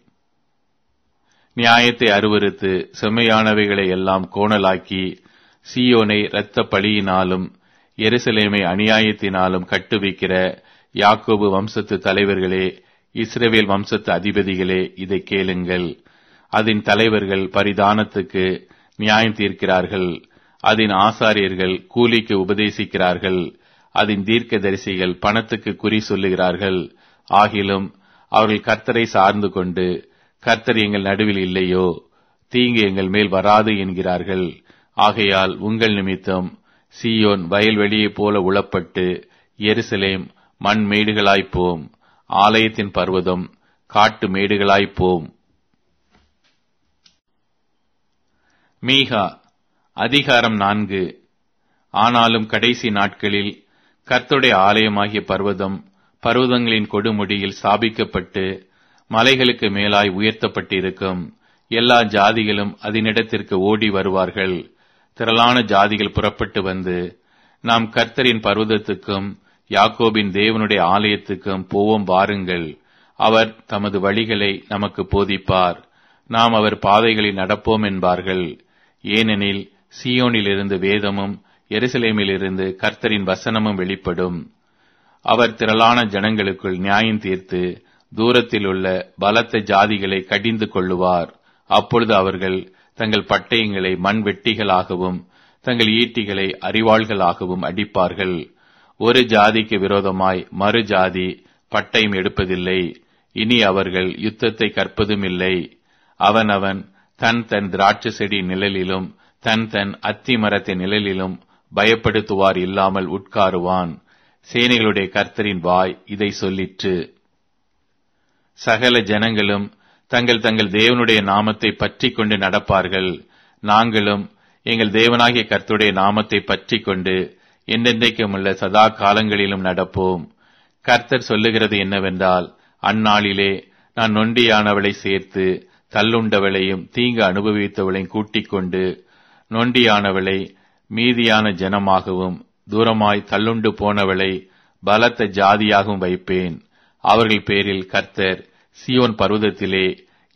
நியாயத்தை அருவருத்து செம்மையானவைகளை எல்லாம் கோணலாக்கி சீயோனை இரத்த பழியினாலும் எருசலேமை அநியாயத்தினாலும் கட்டுவிக்கிற யாக்கோபு வம்சத்து தலைவர்களே, இஸ்ரவேல் வம்சத்து அதிபதிகளே, இதை கேளுங்கள். அதன் தலைவர்கள் பரிதானத்துக்கு நியாயம் தீர்க்கிறார்கள். அதன் ஆசாரியர்கள் கூலிக்கு உபதேசிக்கிறார்கள். அதன் தீர்க்கதரிசிகள் பணத்துக்கு குறி சொல்லுகிறார்கள். ஆகிலும் அவர்கள் கர்த்தரை சார்ந்து கொண்டு, கர்த்தர் எங்கள் நடுவில் இல்லையோ, தீங்கு எங்கள் மேல் வராது என்கிறார்கள். ஆகையால் உங்கள் நிமித்தம் சீயோன் வயல்வெளியைப் போல உளப்பட்டு எருசலேம் மண் மேடுகளாய்ப்போம். ஆலயத்தின் பர்வதம் காட்டு மேடுகளாய்ப்போம். மீகா அதிகாரம் நான்கு. ஆனாலும் கடைசி நாட்களில் கர்த்தருடைய ஆலயமாகிய பர்வதம் பர்வதங்களின் கொடுமுடியில் ஸ்தாபிக்கப்பட்டு மலைகளுக்கு மேலாய் உயர்த்தப்பட்டிருக்கும். எல்லா ஜாதிகளும் அதனிடத்திற்கு ஓடி வருவார்கள். திரளான ஜாதிகள் புறப்பட்டு வந்து, நாம் கர்த்தரின் பர்வதத்துக்கும் யாக்கோபின் தேவனுடைய ஆலயத்துக்கும் போவோம் வாருங்கள். அவர் தமது வழிகளை நமக்கு போதிப்பார். நாம் அவர் பாதைகளில் நடப்போம் என்பார்கள். ஏனெனில் சீயோனிலிருந்து வேதமும் எருசலேமிலிருந்து கர்த்தரின் வசனமும் வெளிப்படும். அவர் திரளான ஜனங்களுக்குள் நியாயம் தீர்த்து தூரத்தில் உள்ள பலத்த ஜாதிகளை கடிந்து கொள்ளுவார். அப்பொழுது அவர்கள் தங்கள் பட்டயங்களை மண் வெட்டிகளாகவும் தங்கள் ஈட்டிகளை அரிவாள்களாகவும் அடிப்பார்கள். ஒரு ஜாதிக்கு விரோதமாய் மறு ஜாதி பட்டயம் எடுப்பதில்லை. இனி அவர்கள் யுத்தத்தை கற்பதும் இல்லை. அவனவன் தன் தன் திராட்சை செடி நிழலிலும் தன் தன் அத்தி மரத்தின் நிழலிலும் பயப்படுத்துவார் இல்லாமல் உட்காருவான். சேனைகளுடைய கர்த்தரின் வாய் இதை சொல்லிற்று. சகல ஜனங்களும் தங்கள் தங்கள் தேவனுடைய நாமத்தை பற்றி கொண்டு நடப்பார்கள். நாங்களும் எங்கள் தேவனாகிய கர்த்தருடைய நாமத்தை பற்றி கொண்டு என்றென்றைக்கும் உள்ள சதா காலங்களிலும் நடப்போம். கர்த்தர் சொல்லுகிறது என்னவென்றால், அந்நாளிலே நான் நொண்டியானவளை சேர்த்து தள்ளுண்டவளையும் தீங்கு அனுபவித்தவளையும் கூட்டிக் கொண்டு நொண்டியானவளை மீதியான ஜனமாகவும் தூரமாய் தள்ளுண்டு போனவளை பலத்த ஜாதியாகவும் வைப்பேன். அவர்கள் பேரில் கர்த்தர் சீயோன் பர்வதத்திலே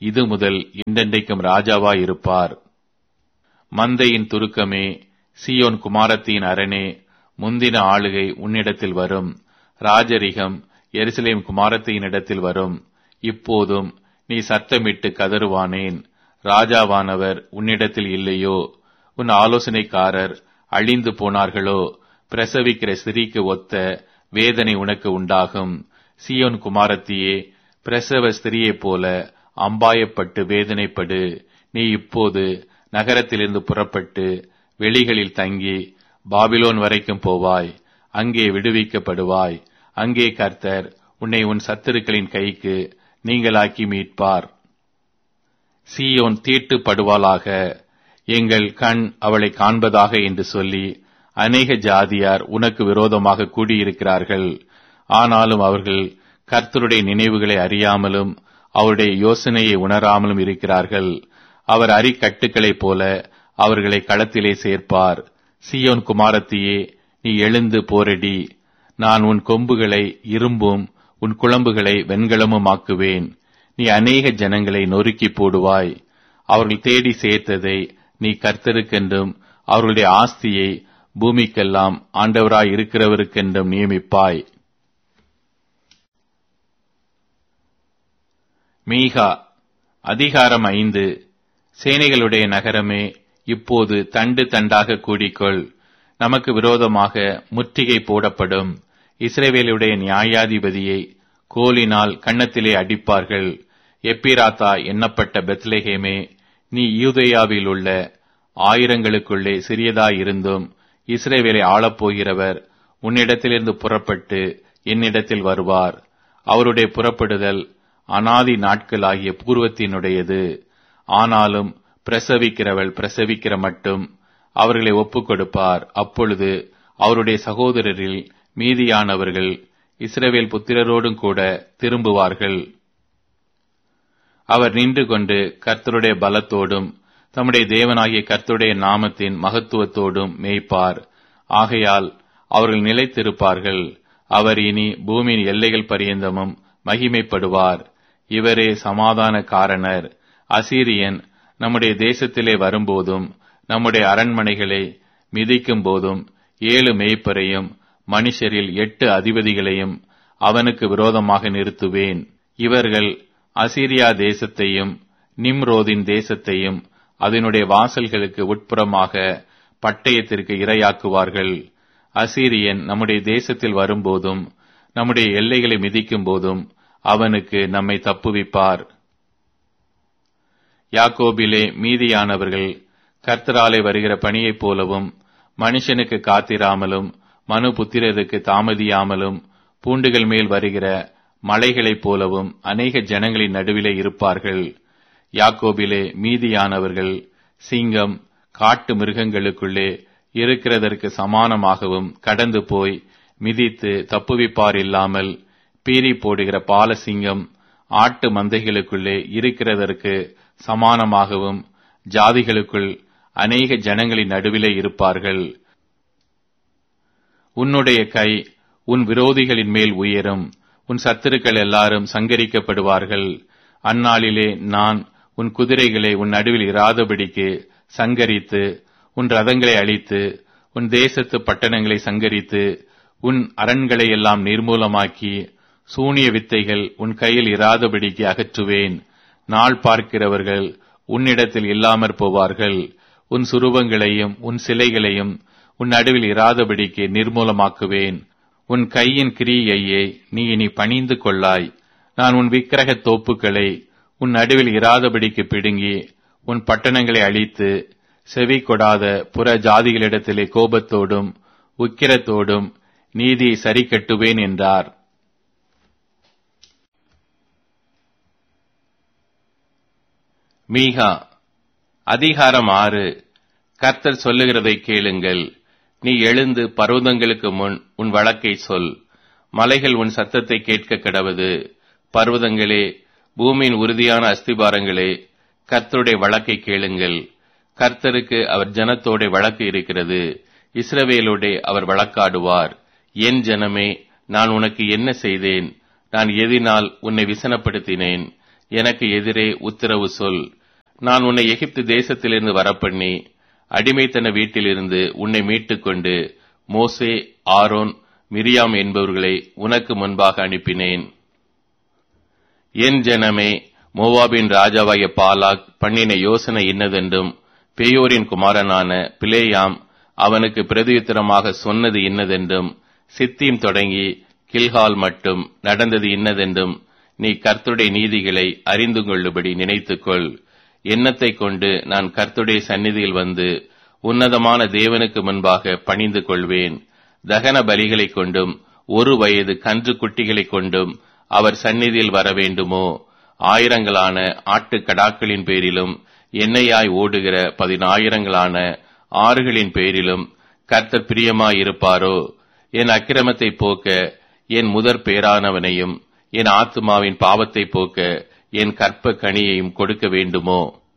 இது முதல் என்றென்றைக்கும் ராஜாவாய் இருப்பார். மந்தையின் துருக்கமே, சீயோன் குமாரத்தியின் அரணே, முந்தின ஆளுகை உன்னிடத்தில் வரும். ராஜரிகம் எருசலேம் குமாரத்தியின் இடத்தில் வரும். இப்போதும் நீ சத்தமிட்டு கதறுவானேன்? ராஜாவானவர் உன்னிடத்தில் இல்லையோ? உன் ஆலோசனைக்காரர் அழிந்து போனார்களோ? பிரசவிக்கிற ஸ்திரீக்கு ஒத்த வேதனை உனக்கு உண்டாகும். சீயோன் குமாரத்தியே, பிரசவ ஸ்திரியைப் போல அம்பாயப்பட்டு வேதனைப்படு. நீ இப்போது நகரத்திலிருந்து புறப்பட்டு வெளிகளில் தங்கி பாபிலோன் வரைக்கும் போவாய். அங்கே விடுவிக்கப்படுவாய். அங்கே கர்த்தர் உன்னை உன் சத்துருக்களின் கைக்கு நீங்களாக்கி மீட்பார். சீயோன் தீட்டுப்படுவாளாக, எங்கள் கண் அவளை காண்பதாக என்று சொல்லி அநேக ஜாதியார் உனக்கு விரோதமாக கூடியிருக்கிறார்கள். ஆனாலும் அவர்கள் கர்த்தருடைய நினைவுகளை அறியாமலும் அவருடைய யோசனையை உணராமலும் இருக்கிறார்கள். அவர் அரிக்கட்டுகளைப் போல அவர்களை களத்திலே சேர்ப்பார். சீயோன் குமாரத்தியே, நீ எழுந்து போரடி. நான் உன் கொம்புகளை இரும்பும் உன் குளம்புகளை வெண்கலமும் ஆக்குவேன். நீ அநேக ஜனங்களை நொறுக்கி போடுவாய். அவர்கள் தேடி சேர்த்ததை நீ கர்த்தருக்கென்றும் அவர்களுடைய ஆஸ்தியை பூமிக்கெல்லாம் ஆண்டவராய் இருக்கிறவருக்கென்றும் நியமிப்பாய். மீகா அதிகாரம் ஐந்து. சேனைகளுடைய நகரமே, இப்போது தண்டு தண்டாக கூடிக்கொள். நமக்கு விரோதமாக முற்றுகை போடப்படும். இஸ்ரவேலுடைய நியாயாதிபதியை கோலினால் கன்னத்திலே அடிப்பார்கள். எப்பிராத்தா எண்ணப்பட்ட பெத்லெகேமே, நீ யூதேயாவில் உள்ள ஆயிரங்களுக்குள்ளே சிறியதாயிருந்தும் இஸ்ரவேலை ஆளப்போகிறவர் உன்னிடத்திலிருந்து புறப்பட்டு என்னிடத்தில் வருவார். அவருடைய புறப்படுதல் அனாதி நாட்களாகிய பூர்வத்தினுடையது. ஆனாலும் பிரசவிக்கிறவள் பிரசவிக்கிற மட்டும் அவர்களை ஒப்புக் கொடுப்பார். அப்பொழுது அவருடைய சகோதரரில் மீதியானவர்கள் இஸ்ரவேல் புத்திரரோடும் கூட திரும்புவார்கள். அவர் நின்று கொண்டு கர்த்தருடைய பலத்தோடும் தம்முடைய தேவனாகிய கர்த்தருடைய நாமத்தின் மகத்துவத்தோடும் மேய்ப்பார். ஆகையால் அவர்கள் நிலைத்திருப்பார்கள். அவர் இனி பூமியின் எல்லைகள் பரியந்தமும் மகிமைப்படுவார். இவரே சமாதான காரணர். அசீரியன் நம்முடைய தேசத்திலே வரும்போதும் நம்முடைய அரண்மனைகளை மிதிக்கும் போதும் ஏழு மேய்ப்பரையும் மனுஷரில் எட்டு அதிபதிகளையும் அவனுக்கு விரோதமாக நிறுத்துவேன். இவர்கள் அசீரியா தேசத்தையும் நிம்ரோதின் தேசத்தையும் அதனுடைய வாசல்களுக்கு உட்புறமாக பட்டயத்திற்கு இரையாக்குவார்கள். அசீரியன் நம்முடைய தேசத்தில் வரும்போதும் நம்முடைய எல்லைகளை மிதிக்கும் போதும் அவனுக்கு நம்மை தப்புவிப்பார். யாக்கோபிலே மீதியானவர்கள் கர்த்தராலே வருகிற பணியைப் போலவும் மனுஷனுக்கு காத்திராமலும் மனு புத்திரருக்கு தாமதியாமலும் பூண்டுகள் மேல் வருகிற மலைகளைப் போலவும் அநேக ஜனங்களின் நடுவிலே இருப்பார்கள். யாக்கோபிலே மீதியானவர்கள் சிங்கம் காட்டு மிருகங்களுக்குள்ளே இருக்கிறதற்கு சமானமாகவும் கடந்து போய் மிதித்து தப்புவிப்பார் இல்லாமல் பீறி போடுகிற பாலசிங்கம் ஆட்டு மந்தைகளுக்குள்ளே இருக்கிறதற்கு சமானமாகவும் ஜாதிகளுக்குள் அநேக ஜனங்களின் நடுவிலே இருப்பார்கள். உன்னுடைய கை உன் விரோதிகளின் மேல் உயரும். உன் சத்துருக்கள் எல்லாரும் சங்கரிக்கப்படுவார்கள். அந்நாளிலே நான் உன் குதிரைகளை உன் நடுவில் இராதபடிக்கு சங்கரித்து உன் ரதங்களை அழித்து உன் தேசத்து பட்டணங்களை சங்கரித்து உன் அரண்களை எல்லாம் நிர்மூலமாக்கி சூனிய வித்தைகள் உன் கையில் இராதபடிக்கு அகற்றுவேன். நாள் பார்க்கிறவர்கள் உன்னிடத்தில் இல்லாமற் போவார்கள். உன் சுரூபங்களையும் உன் சிலைகளையும் உன் நடுவில் இராதபடிக்கு நிர்மூலமாக்குவேன். உன் கையின் கிரியையை நீ இனி பணிந்து கொள்ளாய். நான் உன் விக்கிரக தோப்புக்களை உன் நடுவில் இராதபடிக்கு பிடுங்கி உன் பட்டணங்களை அழித்து செவி கொடாத புற ஜாதிகளிடத்திலே கோபத்தோடும் உக்கிரத்தோடும் நீதியை சரி கட்டுவேன் என்றார். மீகா அதிகாரம் ஆறு. கர்த்தர் சொல்லுகிறதை கேளுங்கள். நீ எழுந்து பர்வதங்களுக்கு முன் உன் வழக்கை சொல். மலைகள் உன் சத்தத்தை கேட்க கடவது. பர்வதங்களே, பூமியின் உறுதியான அஸ்திபாரங்களே, கர்த்தருடைய வழக்கை கேளுங்கள். கர்த்தருக்கு அவர் ஜனத்தோட வழக்கு இருக்கிறது. இஸ்ரவேலோடே அவர் வழக்காடுவார். என் ஜனமே, நான் உனக்கு என்ன செய்தேன்? நான் எதினால் உன்னை விசனப்படுத்தினேன்? எனக்கு எதிரே உத்தரவு சொல். நான் உன்னை எகிப்து தேசத்திலிருந்து வரப்பண்ணி அடிமைத்தன வீட்டிலிருந்து உன்னை மீட்டுக் கொண்டு மோசே, ஆரோன், மிரியாம் என்பவர்களை உனக்கு முன்பாக அனுப்பினேன். என் ஜனமே, மோவாபின் ராஜாவாகிய பாலாக் பண்ணின யோசனை இன்னதென்றும் பேயோரின் குமாரனான பிலேயாம் அவனுக்கு பிரதியுத்தரமாக சொன்னது இன்னதென்றும் சித்தீம் தொடங்கி கில்கால் மட்டும் நடந்தது இன்னதென்றும் நீ கர்த்தருடைய நீதிகளை அறிந்து கொள்ளும்படி நினைத்துக்கொள். எண்ணத்தை கொண்டு நான் கர்த்தருடைய சந்நிதியில் வந்து உன்னதமான தேவனுக்கு முன்பாக பணிந்து கொள்வேன். தகன பலிகளைக் கொண்டும் ஒரு வயது கன்று குட்டிகளைக் கொண்டும் அவர் சந்நிதியில் வர வேண்டுமோ? ஆயிரங்களான ஆட்டுக்கடாக்களின் பேரிலும் எண்ணெயாய் ஓடுகிற பதினாயிரங்களான ஆறுகளின் பேரிலும் கர்த்தர் பிரியமாயிருப்பாரோ? என் அக்கிரமத்தை போக்க என் முதற் பேரானவனையும் என் ஆத்துமாவின் பாவத்தை போக்க என் கற்ப கனியையும் கொடுக்க வேண்டுமோ?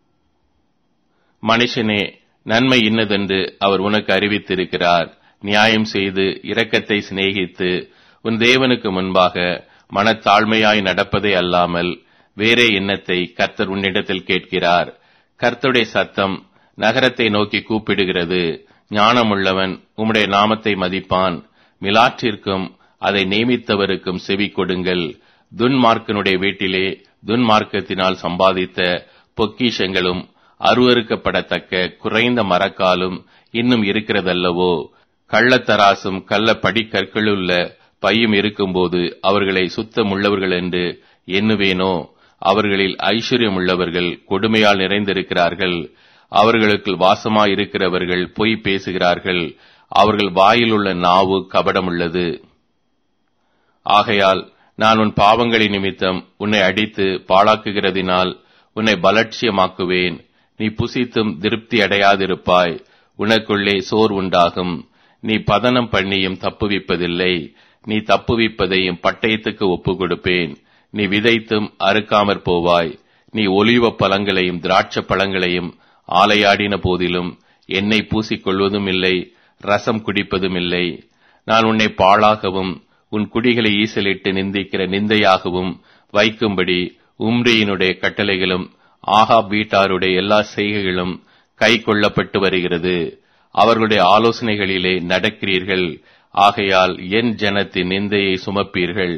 மனுஷனே, நன்மை இன்னதென்று அவர் உனக்கு அறிவித்திருக்கிறார். நியாயம் செய்து இரக்கத்தை சிநேகித்து உன் தேவனுக்கு முன்பாக மனத்தாழ்மையாய் நடப்பதே அல்லாமல் வேறே எண்ணத்தை கர்த்தர் உன்னிடத்தில் கேட்கிறார். கர்த்தருடைய சத்தம் நகரத்தை நோக்கி கூப்பிடுகிறது. ஞானமுள்ளவன் உம்முடைய நாமத்தை மதிப்பான். மிலாற்றிற்கும் அதை நியமித்தவருக்கும் செவி கொடுங்கள். துன்மார்க்கனுடைய வீட்டிலே துன்மார்க்கத்தினால் சம்பாதித்த பொக்கிஷங்களும் அருவருக்கப்படத்தக்க குறைந்த மரக்காலும் இன்னும் இருக்கிறதல்லவோ? கள்ளத்தராசும் கள்ள படிக்கற்களுள்ள பையும் இருக்கும்போது அவர்களை சுத்தமுள்ளவர்கள் என்று எண்ணுவேனோ? அவர்களில் ஐஸ்வர்யம் உள்ளவர்கள் கொடுமையால் நிறைந்திருக்கிறார்கள். அவர்களுக்கு வாசமாயிருக்கிறவர்கள் பொய் பேசுகிறார்கள். அவர்கள் வாயிலுள்ள நாவு கபடமுள்ளது. ஆகையால் நான் உன் பாவங்களின் நிமித்தம் உன்னை அடித்து பாழாக்குகிறதினால் உன்னை பலட்சியமாக்குவேன். நீ புசித்தும் திருப்தி அடையாதிருப்பாய். உனக்குள்ளே சோர் உண்டாகும். நீ பதனம் பண்ணியும் தப்புவிப்பதில்லை. நீ தப்புவிப்பதையும் பட்டயத்துக்கு ஒப்பு கொடுப்பேன். நீ விதைத்தும் அறுக்காமற் போவாய். நீ ஒலிவ பழங்களையும் திராட்சை பழங்களையும் ஆலையாடின போதிலும் எண்ணெய் பூசிக்கொள்வதும் இல்லை, ரசம் குடிப்பதும் இல்லை. நான் உன்னை பாழாகவும் உன் குடிகளை ஈசலிட்டு நிந்திக்கிற நிந்தையாகவும் வைக்கும்படி உம்ரியினுடைய கட்டளைகளும் ஆகாப் வீட்டாருடைய எல்லா செய்கைகளும் கை கொள்ளப்பட்டு வருகிறது. அவர்களுடைய ஆலோசனைகளிலே நடக்கிறீர்கள். ஆகையால் என் ஜனத்தின் நிந்தையை சுமப்பீர்கள்.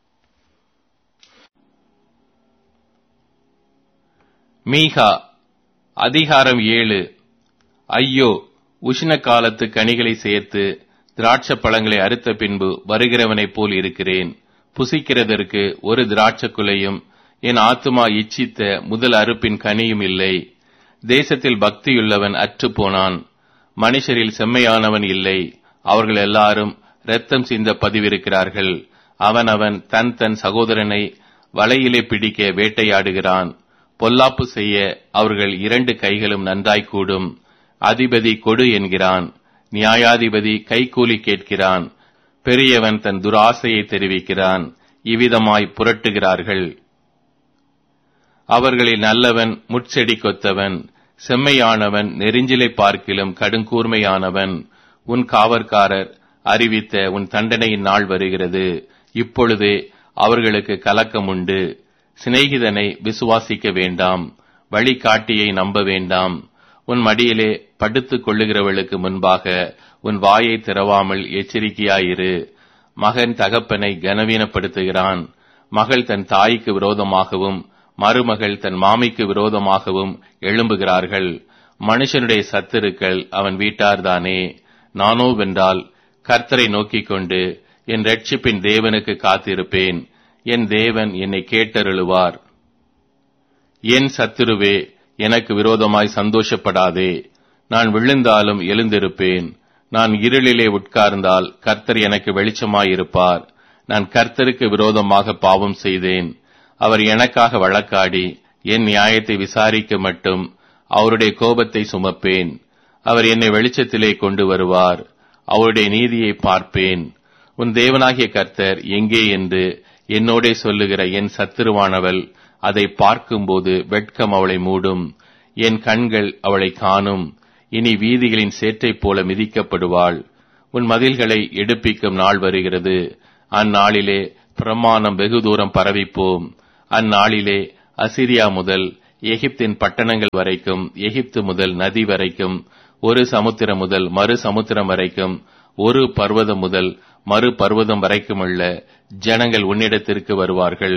மீகா அதிகாரம் ஏழு. ஐயோ, உஷ்ண காலத்து கனிகளை சேர்த்து திராட்சை பழங்களை அறுத்த பின்பு வருகிறவனைப் போல் இருக்கிறேன். புசிக்கிறதற்கு ஒரு திராட்சை குலையும் என் ஆத்துமா இச்சித்த முதல் அறுப்பின் கனியும் இல்லை. தேசத்தில் பக்தியுள்ளவன் அற்று போனான். மனுஷரில் செம்மையானவன் இல்லை. அவர்கள் எல்லாரும் இரத்தம் சிந்த பதிவிருக்கிறார்கள். அவனவன் தன் தன் சகோதரனை வலையிலே பிடிக்க வேட்டையாடுகிறான். பொல்லாப்பு செய்ய அவர்கள் இரண்டு கைகளும் நன்றாய்க்கூடும். அதிபதி கொடு என்கிறான். நியாயாதிபதி கைக்கூலி கேட்கிறான். பெரியவன் தன் துராசையை தெரிவிக்கிறான். இவ்விதமாய் புரட்டுகிறார்கள். அவர்களில் நல்லவன் முட்செடி கொத்தவன். செம்மையானவன் நெரிஞ்சிலை பார்க்கிலும் கடுங்கூர்மையானவன். உன் காவற்காரர் அறிவித்த உன் தண்டனையின் நாள் வருகிறது. இப்பொழுதே அவர்களுக்கு கலக்கம் உண்டு. சிநேகிதனை விசுவாசிக்க வேண்டாம். வழிகாட்டியை நம்ப வேண்டாம். உன் மடியிலே படுத்துக் கொள்ளுகிறவளுக்கு முன்பாக உன் வாயை திறவாமல் எச்சரிக்கையாயிரு. மகன் தகப்பனை கனவீனப்படுத்துகிறான். மகள் தன் தாய்க்கு விரோதமாகவும் மருமகள் தன் மாமிக்கு விரோதமாகவும் எழும்புகிறார்கள். மனுஷனுடைய சத்துருக்கள் அவன் வீட்டார்தானே. நானோ வென்றால் கர்த்தரை நோக்கிக் கொண்டு என் இரட்சிப்பின் தேவனுக்கு காத்திருப்பேன். என் தேவன் என்னை கேட்டருளுவார். என் சத்துருவே, எனக்கு விரோதமாய் சந்தோஷப்படாதே. நான் விழுந்தாலும் எழுந்திருப்பேன். நான் இருளிலே உட்கார்ந்தால் கர்த்தர் எனக்கு வெளிச்சமாயிருப்பார். நான் கர்த்தருக்கு விரோதமாக பாவம் செய்தேன். அவர் எனக்காக வழக்காடி என் நியாயத்தை விசாரிக்க மட்டும் அவருடைய கோபத்தை சுமப்பேன். அவர் என்னை வெளிச்சத்திலே கொண்டு வருவார். அவருடைய நீதியை பார்ப்பேன். உன் தேவனாகிய கர்த்தர் எங்கே என்று என்னோடே சொல்லுகிற என் சத்துருவானவள் அதை பார்க்கும்போது வெட்கம் அவளை மூடும். என் கண்கள் அவளை காணும். இனி வீதிகளின் சேற்றைப் போல மிதிக்கப்படுவாள். உன் மதில்களை எடுப்பிக்கும் நாள் வருகிறது. அந்நாளிலே பிரமாணம் வெகு தூரம் பரவிப்போம். அந்நாளிலே அசிரியா முதல் எகிப்தின் பட்டணங்கள் வரைக்கும், எகிப்து முதல் நதி வரைக்கும், ஒரு சமுத்திரம் முதல் மறு சமுத்திரம் வரைக்கும், ஒரு பர்வதம் முதல் மறு பர்வதம் வரைக்குமுள்ள ஜனங்கள் உன்னிடத்திற்கு வருவார்கள்.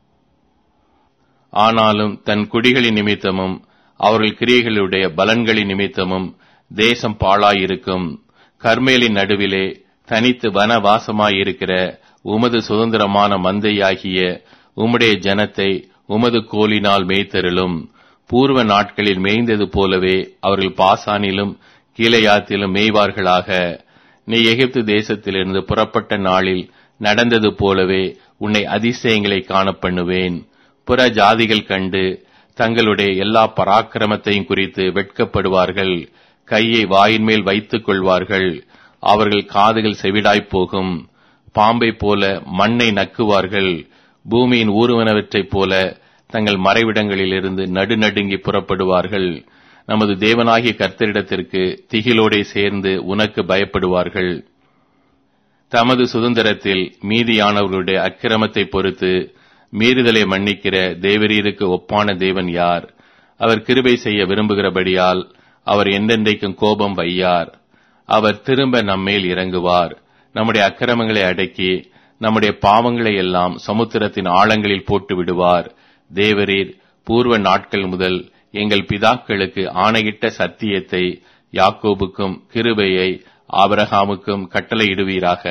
ஆனாலும் தன் குடிகளின் நிமித்தமும் அவர்கள் கிரியைகளுடைய பலன்களின் நிமித்தமும் தேசம் பாழாயிருக்கும். கர்மேலின் நடுவிலே தனித்து வனவாசமாயிருக்கிற உமது சுதந்திரமான மந்தையாகிய உம்முடைய ஜனத்தை உமது கோலினால் மேய்த்தருளும். பூர்வ நாட்களில் மேய்ந்தது போலவே அவர்கள் பாசானிலும் கீலேயாத்திலும் மேய்வார்களாக. நீ எகிப்து தேசத்திலிருந்து புறப்பட்ட நாளில் நடந்தது போலவே உன்னை அதிசயங்களை காணப்பண்ணுவேன். புற ஜாதிகள் கண்டு தங்களுடைய எல்லா பராக்கிரமத்தையும் குறித்து வெட்கப்படுவார்கள். கையை வாயின் மேல் வைத்துக் கொள்வார்கள். அவர்கள் காதுகள் செவிடாய்ப் போகும். பாம்பை போல மண்ணை நக்குவார்கள். பூமியின் ஊறுவனவற்றைப் போல தங்கள் மறைவிடங்களிலிருந்து நடுநடுங்கி புறப்படுவார்கள். நமது தேவனாகிய கர்த்தரிடத்திற்கு திகிலோடே சேர்ந்து உனக்கு பயப்படுவார்கள். தமது சுதந்திரத்தில் மீதியானவர்களுடைய அக்கிரமத்தை பொறுத்து மீறுதலை மன்னிக்கிற தேவரீருக்கு ஒப்பான தேவன் யார்? அவர் கிருபை செய்ய விரும்புகிறபடியால் அவர் என்றென்றைக்கும் கோபம் வையார். அவர் திரும்ப நம்மேல் இறங்குவார். நம்முடைய அக்கிரமங்களை அடக்கி நம்முடைய பாவங்களை எல்லாம் சமுத்திரத்தின் ஆழங்களில் போட்டு விடுவார். தேவரீர் பூர்வ நாட்கள் முதல் எங்கள் பிதாக்களுக்கு ஆணையிட்ட சத்தியத்தை யாக்கோபுக்கும் கிருபையை ஆபிரகாமுக்கும் கட்டளையிடுவீராக.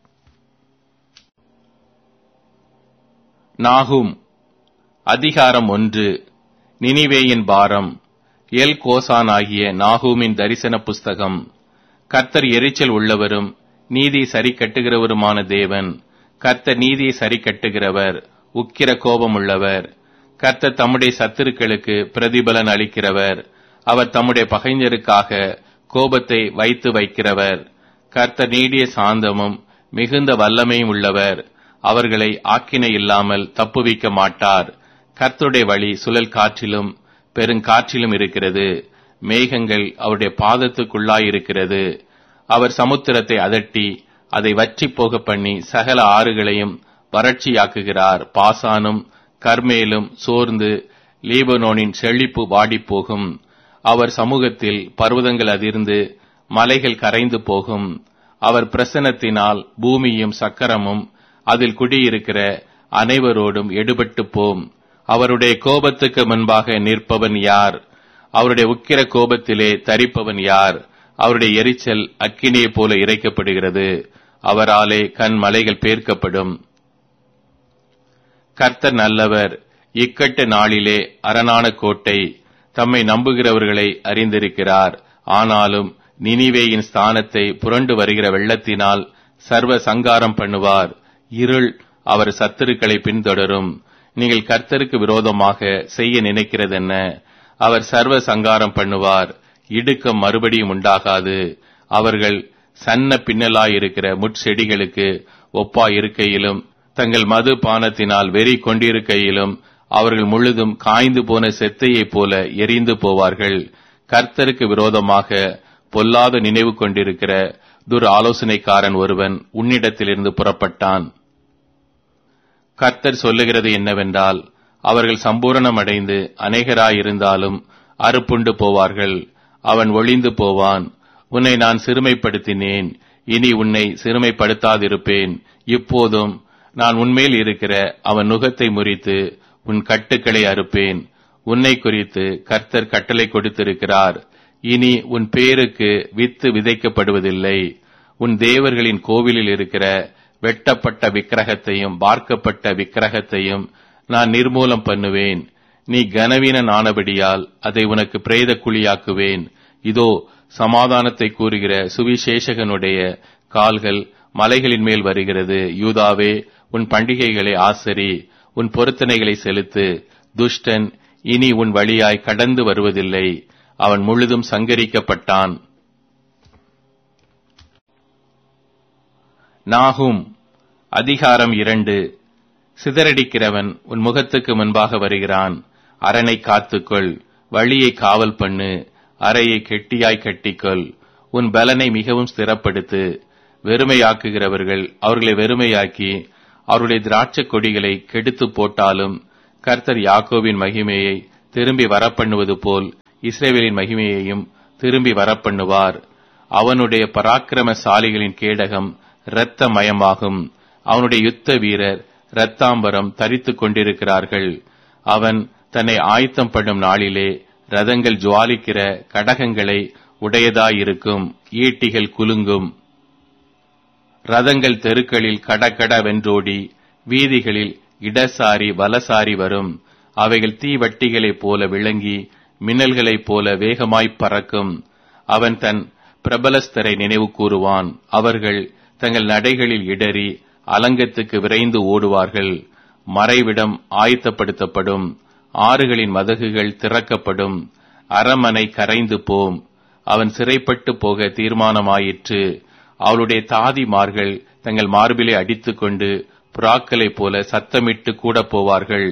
நாகும் அதிகாரம் ஒன்று. நினிவேயின் பாரம். எல் கோசான் ஆகிய நாகூமின் தரிசன புஸ்தகம். கர்த்தர் எரிச்சல் உள்ளவரும் நீதி சரி கட்டுகிறவருமான தேவன். கர்த்தர் நீதியை சரி கட்டுகிறவர், உக்கிர கோபம் உள்ளவர். கர்த்தர் தம்முடைய சத்துருக்களுக்கு பிரதிபலன் அளிக்கிறவர். அவர் தம்முடைய பகைஞருக்காக கோபத்தை வைத்து வைக்கிறவர். கர்த்தர் நீடிய சாந்தமும் மிகுந்த வல்லமையும் உள்ளவர். அவர்களை ஆக்கினை இல்லாமல் தப்புவிக்க மாட்டார். கர்த்தருடைய வழி சுழல் காற்றிலும் பெருங்காற்றிலும் இருக்கிறது. மேகங்கள் அவருடைய பாதத்துக்குள்ளாயிருக்கிறது. அவர் சமுத்திரத்தை அதட்டி அதை வற்றி போக பண்ணி சகல ஆறுகளையும் வறட்சியாக்குகிறார். பாசானும் கர்மேலும் சோர்ந்து லீபனோனின் செழிப்பு வாடிப்போகும். அவர் சமூகத்தில் பர்வதங்கள் அதிர்ந்து மலைகள் கரைந்து போகும். அவர் பிரசன்னத்தினால் பூமியும் சக்கரமும் அதில் குடியிருக்கிற அனைவரோடும் எடுபட்டு போம். அவருடைய கோபத்துக்கு முன்பாக நிற்பவன் யார்? அவருடைய உக்கிர கோபத்திலே தரிப்பவன் யார்? அவருடைய எரிச்சல் அக்கினியைப் போல இறைக்கப்படுகிறது. அவராலே கண் மலைகள் பேர்க்கப்படும். கர்த்தர் நல்லவர். இக்கட்டு நாளிலே அரணான கோட்டை. தம்மை நம்புகிறவர்களை அறிந்திருக்கிறார். ஆனாலும் நினிவேயின் ஸ்தானத்தை புரண்டு வருகிற வெள்ளத்தினால் சர்வ சங்காரம் பண்ணுவார். இருள் அவர் சத்துருக்களை பின்தொடரும். நீங்கள் கர்த்தருக்கு விரோதமாக செய்ய நினைக்கிறதென்ன? அவர் சர்வ சங்காரம் பண்ணுவார். இடுக்கம் மறுபடியும் உண்டாகாது. அவர்கள் சன்ன பின்னலாயிருக்கிற முட்செடிகளுக்கு ஒப்பாயிருக்கையிலும் தங்கள் மது பானத்தினால் வெறி கொண்டிருக்கையிலும் அவர்கள் முழுதும் காய்ந்து போன செத்தையைப் போல எரிந்து போவார்கள். கர்த்தருக்கு விரோதமாக பொல்லாத நினைவு கொண்டிருக்கிற துர் ஆலோசனைக்காரன் ஒருவன் உன்னிடத்திலிருந்து புறப்பட்டான். கர்த்தர் சொல்லுகிறது என்னவென்றால், அவர்கள் சம்பூரணமடைந்து அநேகராயிருந்தாலும் அறுப்புண்டு போவார்கள். அவன் ஒளிந்து போவான். உன்னை நான் சிறுமைப்படுத்தினேன், இனி உன்னை சிறுமைப்படுத்தாதிருப்பேன். இப்போதும் நான் உன்மேல் இருக்கிற அவன் நுகத்தை முறித்து உன் கட்டுக்களை அறுப்பேன். உன்னை குறித்து கர்த்தர் கட்டளை கொடுத்திருக்கிறார். இனி உன் பேருக்கு வித்து விதைக்கப்படுவதில்லை. உன் தேவர்களின் கோவிலில் இருக்கிற வெட்டப்பட்ட விக்கிரகத்தையும் பார்க்கப்பட்ட விக்கிரகத்தையும் நான் நிர்மூலம் பண்ணுவேன். நீ கனவீனன் ஆனபடியால் அதை உனக்கு பிரேத குழியாக்குவேன். இதோ சமாதானத்தை கூறுகிற சுவிசேஷகனுடைய கால்கள் மலைகளின் மேல் வருகிறது. யூதாவே, உன் பண்டிகைகளை ஆசரி, உன் பொருத்தனைகளை செலுத்து. துஷ்டன் இனி உன் வழியாய் கடந்து வருவதில்லை. அவன் முழுதும் சங்கரிக்கப்பட்டான். நாகும் அதிகாரம் இரண்டு. சிதறடிக்கிறவன் உன் முகத்துக்கு முன்பாக வருகிறான். அரணை காத்துக்கொள், வழியை காவல் பண்ணு, அறையை கெட்டியாய் கட்டிக்கொள். உன் பலனை மிகவும் ஸ்திரப்படுத்து. வெறுமையாக்குகிறவர்கள் அவர்களை வெறுமையாக்கி அவருடைய திராட்சை கொடிகளை கெடுத்து போட்டாலும் கர்த்தர் யாக்கோபின் மகிமையை திரும்பி வரப்பண்ணுவது போல் இஸ்ரவேலின் மகிமையையும் திரும்பி வரப்பண்ணுவார். அவனுடைய பராக்கிரமசாலிகளின் கேடகம் இரத்த மயமாகும். அவனுடைய யுத்த வீரர் இரத்தாம்பரம் தரித்துக் கொண்டிருக்கிறார்கள். அவன் தன்னை ஆயத்தம் பண்ணும் நாளிலே ரதங்கள் ஜுவாலிக்கிற கடகங்களை உடையதாயிருக்கும். ஈட்டிகள் குலுங்கும். ரதங்கள் தெருக்களில் கடகட வென்றோடி வீதிகளில் இடசாரி வலசாரி வரும். அவைகள் தீவட்டிகளைப் போல விளங்கி மின்னல்களைப் போல வேகமாய்ப் பறக்கும். அவன் தன் பிரபலஸ்தரை நினைவு கூறுவான். அவர்கள் தங்கள் நடைகளில் இடறி அலங்கத்துக்கு விரைந்து ஓடுவார்கள். மறைவிடம் ஆயத்தப்படுத்தப்படும். ஆறுகளின் மதகுகள் திறக்கப்படும். அரமனை கரைந்து போம். அவன் சிறைப்பட்டு போக தீர்மானமாயிற்று. அவளுடைய தாதிமார்கள் தங்கள் மார்பிலை அடித்துக் கொண்டு புறாக்களைப் போல சத்தமிட்டு கூட போவார்கள்.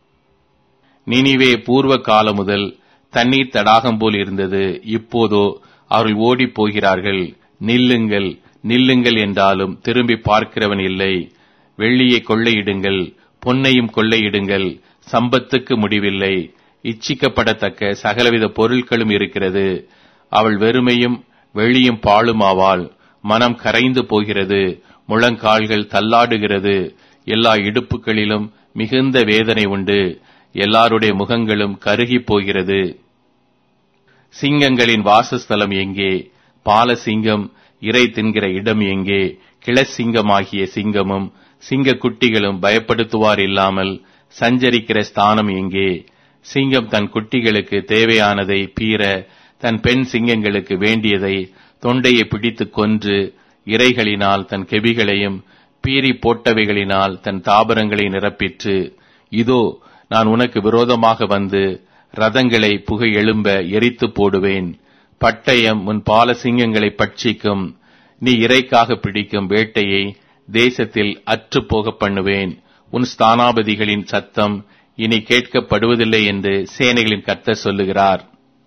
நினிவே பூர்வ காலம் முதல் தண்ணீர் தடாகம் போல் இருந்தது. இப்போதோ அவர்கள் ஓடிப் போகிறார்கள். நில்லுங்கள், நில்லுங்கள் என்றாலும் திரும்பி பார்க்கிறவன் இல்லை. வெள்ளியை கொள்ளையிடுங்கள், பொன்னையும் கொள்ளையிடுங்கள், சம்பத்துக்கு முடிவில்லை. இச்சிக்கப்படத்தக்க சகலவித பொருட்களும் இருக்கிறது. அவள் வெறுமையும் வெளியும் பாழுமாவாள். மனம் கரைந்து போகிறது. முழங்கால்கள் தள்ளாடுகிறது. எல்லா இடுப்புகளிலும் மிகுந்த வேதனை உண்டு. எல்லாருடைய முகங்களும் கருகி போகிறது. சிங்கங்களின் வாசஸ்தலம் எங்கே? பால சிங்கம் இறை தின்கிற இடம் எங்கே? கிளசிங்கமாகிய சிங்கமும் சிங்க குட்டிகளும் பயப்படுத்துவார் இல்லாமல் சஞ்சரிக்கிற ஸ்தானம் எங்கே? சிங்கம் தன் குட்டிகளுக்கு தேவையானதை பீற, தன் பெண் சிங்கங்களுக்கு வேண்டியதை தொண்டையை பிடித்து கொன்று, இறைகளினால் தன் கெபிகளையும் பீறி போட்டவைகளினால் தன் தாபரங்களை நிரப்பிற்று. இதோ நான் உனக்கு விரோதமாக வந்து ரதங்களை புகை எழும்ப எரித்து போடுவேன். பட்டயம் உன் பால சிங்கங்களை பட்சிக்கும். நீ இறைக்காக பிடிக்கும் வேட்டையை தேசத்தில் அற்று போக பண்ணுவேன். உன் ஸ்தானாபதிகளின் சத்தம் இனி கேட்கப்படுவதில்லை என்று சேனைகளின் கர்த்தர் சொல்லுகிறார்.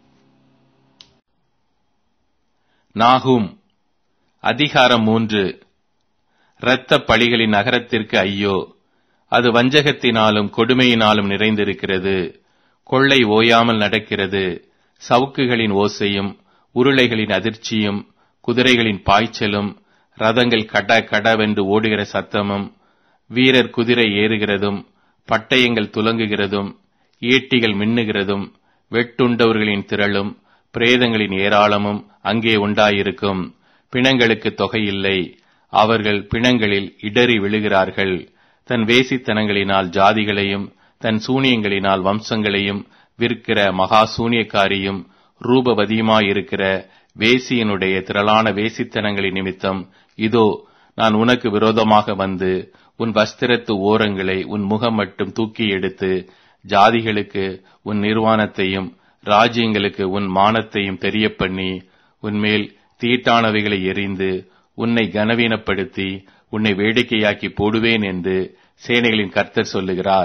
நாகும் அதிகாரம் மூன்று. இரத்த பழிகளின் நகரத்திற்கு ஐயோ! அது வஞ்சகத்தினாலும் கொடுமையினாலும் நிறைந்திருக்கிறது. கொள்ளை ஓயாமல் நடக்கிறது. சவுக்குகளின் ஓசையும் உருளைகளின் அதிர்ச்சியும் குதிரைகளின் பாய்ச்சலும் ரதங்கள் கட கடவென்று ஓடுகிற சத்தமும் வீரர் குதிரை ஏறுகிறதும் பட்டயங்கள் துலங்குகிறதும் ஈட்டிகள் மின்னுகிறதும் வெட்டுண்டவர்களின் திரளும் பிரேதங்களின் ஏராளமும் அங்கே உண்டாயிருக்கும். பிணங்களுக்கு தொகையில்லை. அவர்கள் பிணங்களில் இடறி விழுகிறார்கள். தன் வேசித்தனங்களினால் ஜாதிகளையும் தன் சூனியங்களினால் வம்சங்களையும் விற்கிற மகா சூனியக்காரியும் ரூபவதியுமாயிருக்கிற வேசியனுடைய திரளான வேசித்தனங்களின் நிமித்தம் இதோ நான் உனக்கு விரோதமாக வந்து உன் வஸ்திரத்து ஓரங்களை உன் முகம் மட்டும் தூக்கி எடுத்து ஜாதிகளுக்கு உன் நிர்வாணத்தையும் ராஜ்யங்களுக்கு உன் மானத்தையும் தெரிய பண்ணி உன்மேல் தீட்டானவைகளை எறிந்து உன்னை கனவீனப்படுத்தி உன்னை வேடிக்கையாக்கி போடுவேன் என்று சேனைகளின் கர்த்தர் சொல்லுகிறார்.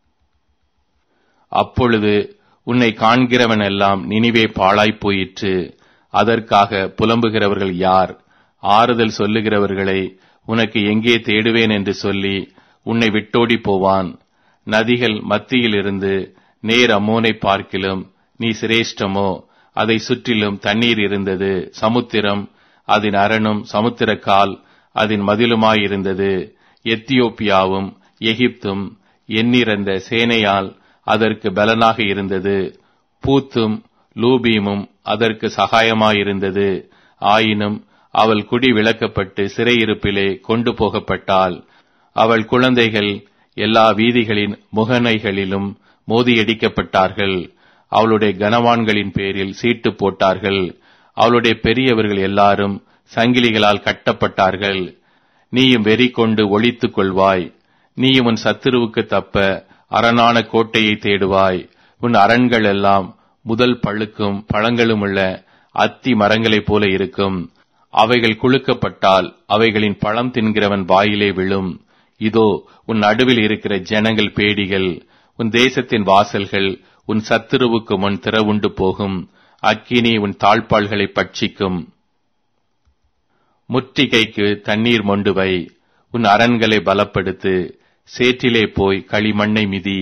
அப்பொழுது உன்னை காண்கிறவன் எல்லாம் நினிவே பாழாய்ப் போயிற்று. அதற்காக புலம்புகிறவர்கள் யார்? ஆறுதல் சொல்லுகிறவர்களை உனக்கு எங்கே தேடுவேன் என்று சொல்லி உன்னை விட்டோடி போவான். நதிகள் மத்தியிலிருந்து நேர் அம்மோனை பார்க்கிலும் நீ சிரேஷ்டமோ? அதை சுற்றிலும் தண்ணீர் இருந்தது. சமுத்திரம் அதன் அரணும் சமுத்திரக்கால் அதன் மதிலுமாயிருந்தது. எத்தியோப்பியாவும் எகிப்தும் எண்ணிறந்த சேனையால் அதற்கு பலனாக இருந்தது. பூத்தும் லூபீமும் அதற்கு சகாயமாயிருந்தது. ஆயினும் அவள் குடி விலக்கப்பட்டு சிறையிருப்பிலே கொண்டு போகப்பட்டாள். அவள் குழந்தைகள் எல்லா வீதிகளின் முகனைகளிலும் மோதியடிக்கப்பட்டார்கள். அவளுடைய கனவான்களின் பேரில் சீட்டு போட்டார்கள். அவளுடைய பெரியவர்கள் எல்லாரும் சங்கிலிகளால் கட்டப்பட்டார்கள். நீயும் வெறி கொண்டு ஒளித்துக் கொள்வாய். நீயும் உன் சத்துருவுக்கு தப்ப அரணான கோட்டையை தேடுவாய். உன் அரண்கள் எல்லாம் முதல் பழுக்கும் பழங்களுமுள்ள அத்தி மரங்களைப் போல இருக்கும். அவைகள் குலுக்கப்பட்டால் அவைகளின் பழம் தின்கிறவன் வாயிலே விழும். இதோ உன் நடுவில் இருக்கிற ஜனங்கள் பேடிகள். உன் தேசத்தின் வாசல்கள் உன் சத்துருவுக்கு முன் திறவுண்டு போகும். அக்கினி உன் தாழ்பாள்களை பட்சிக்கும். முற்றிகைக்கு தண்ணீர் மொண்டு வை. உன் அரண்களை பலப்படுத்து. சேற்றிலே போய் களிமண்ணை மிதி.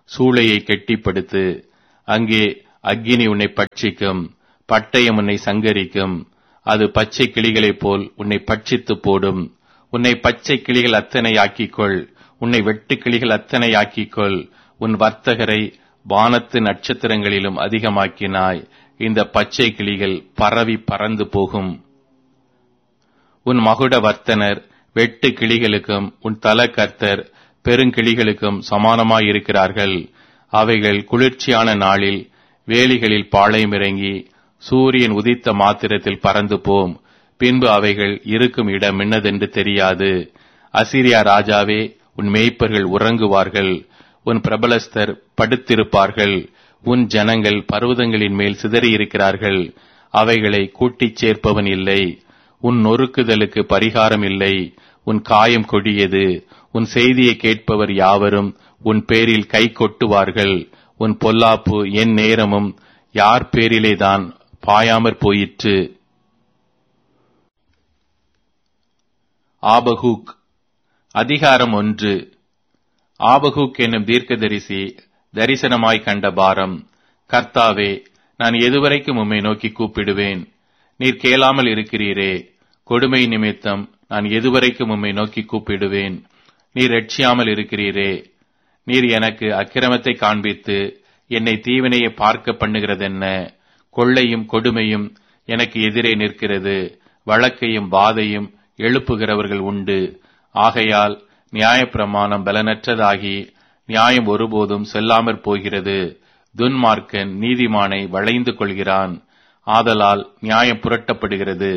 சூளையை கெட்டிப்படுத்து. அங்கே அக்கினி உன்னை பட்சிக்கும், பட்டயம் உன்னை சங்கரிக்கும். அது பச்சை கிளிகளைப் போல் உன்னை பட்சித்து போடும். உன்னை பச்சை கிளிகள் அத்தனை ஆக்கிக்கொள், உன்னை வெட்டு கிளிகள் அத்தனை ஆக்கிக்கொள். உன் வர்த்தகரை வானத்து நட்சத்திரங்களிலும் அதிகமாக்கினாய். இந்த பச்சை கிளிகள் பரவி பறந்து போகும். உன் மகுட வர்த்தனர் வெட்டு கிளிகளுக்கும் உன் தல கர்த்தர் பெருங்கிளிகளுக்கும் சமானமாயிருக்கிறார்கள். அவைகள் குளிர்ச்சியான நாளில் வேலிகளில் பாளையம் இறங்கி சூரியன் உதித்த மாத்திரத்தில் பறந்து போம். பின்பு அவைகள் இருக்கும் இடம் என்னதென்று தெரியாது. அசீரியா ராஜாவே, உன் மேய்ப்பர்கள் உறங்குவார்கள், உன் பிரபலஸ்தர் படுத்திருப்பார்கள். உன் ஜனங்கள் பர்வதங்களின் மேல் சிதறியிருக்கிறார்கள், அவைகளை கூட்டிச் சேர்ப்பவன் இல்லை. உன் நொறுக்குதலுக்கு பரிகாரம் இல்லை. உன் காயம் கொடியது. உன் செய்தியை கேட்பவர் யாவரும் உன் பேரில் கை கொட்டுவார்கள். உன் பொல்லாப்பு என் நேரமும் யார் பேரிலேதான் பாயாமற் போயிற்று. ஆபகூக் அதிகாரம் ஒன்று. ஆபகூக் என்னும் தீர்க்கதரிசி தரிசனமாய் கண்ட பாரம். கர்த்தாவே, நான் எதுவரைக்கும் உம்மை நோக்கி கூப்பிடுவேன்? நீர் கேளாமல் இருக்கிறீரே. கொடுமை நிமித்தம் நான் எதுவரைக்கும் உம்மை நோக்கி கூப்பிடுவேன்? நீர் ரட்சியாமல் இருக்கிறீரே. நீர் எனக்கு அக்கிரமத்தை காண்பித்து என்னை தீவினையை பார்க்க பண்ணுகிறதென்ன? கொள்ளையும் கொடுமையும் எனக்கு எதிரே நிற்கிறது. வழக்கையும் வாதையும் எழுப்புகிறவர்கள் உண்டு. ஆகையால் நியாயப்பிரமாணம் பலனற்றதாகி நியாயம் ஒருபோதும் செல்லாமற் போகிறது. துன்மார்க்கன் நீதிமானை வளைந்து கொள்கிறான். ஆதலால் நியாயம் புரட்டப்படுகிறது.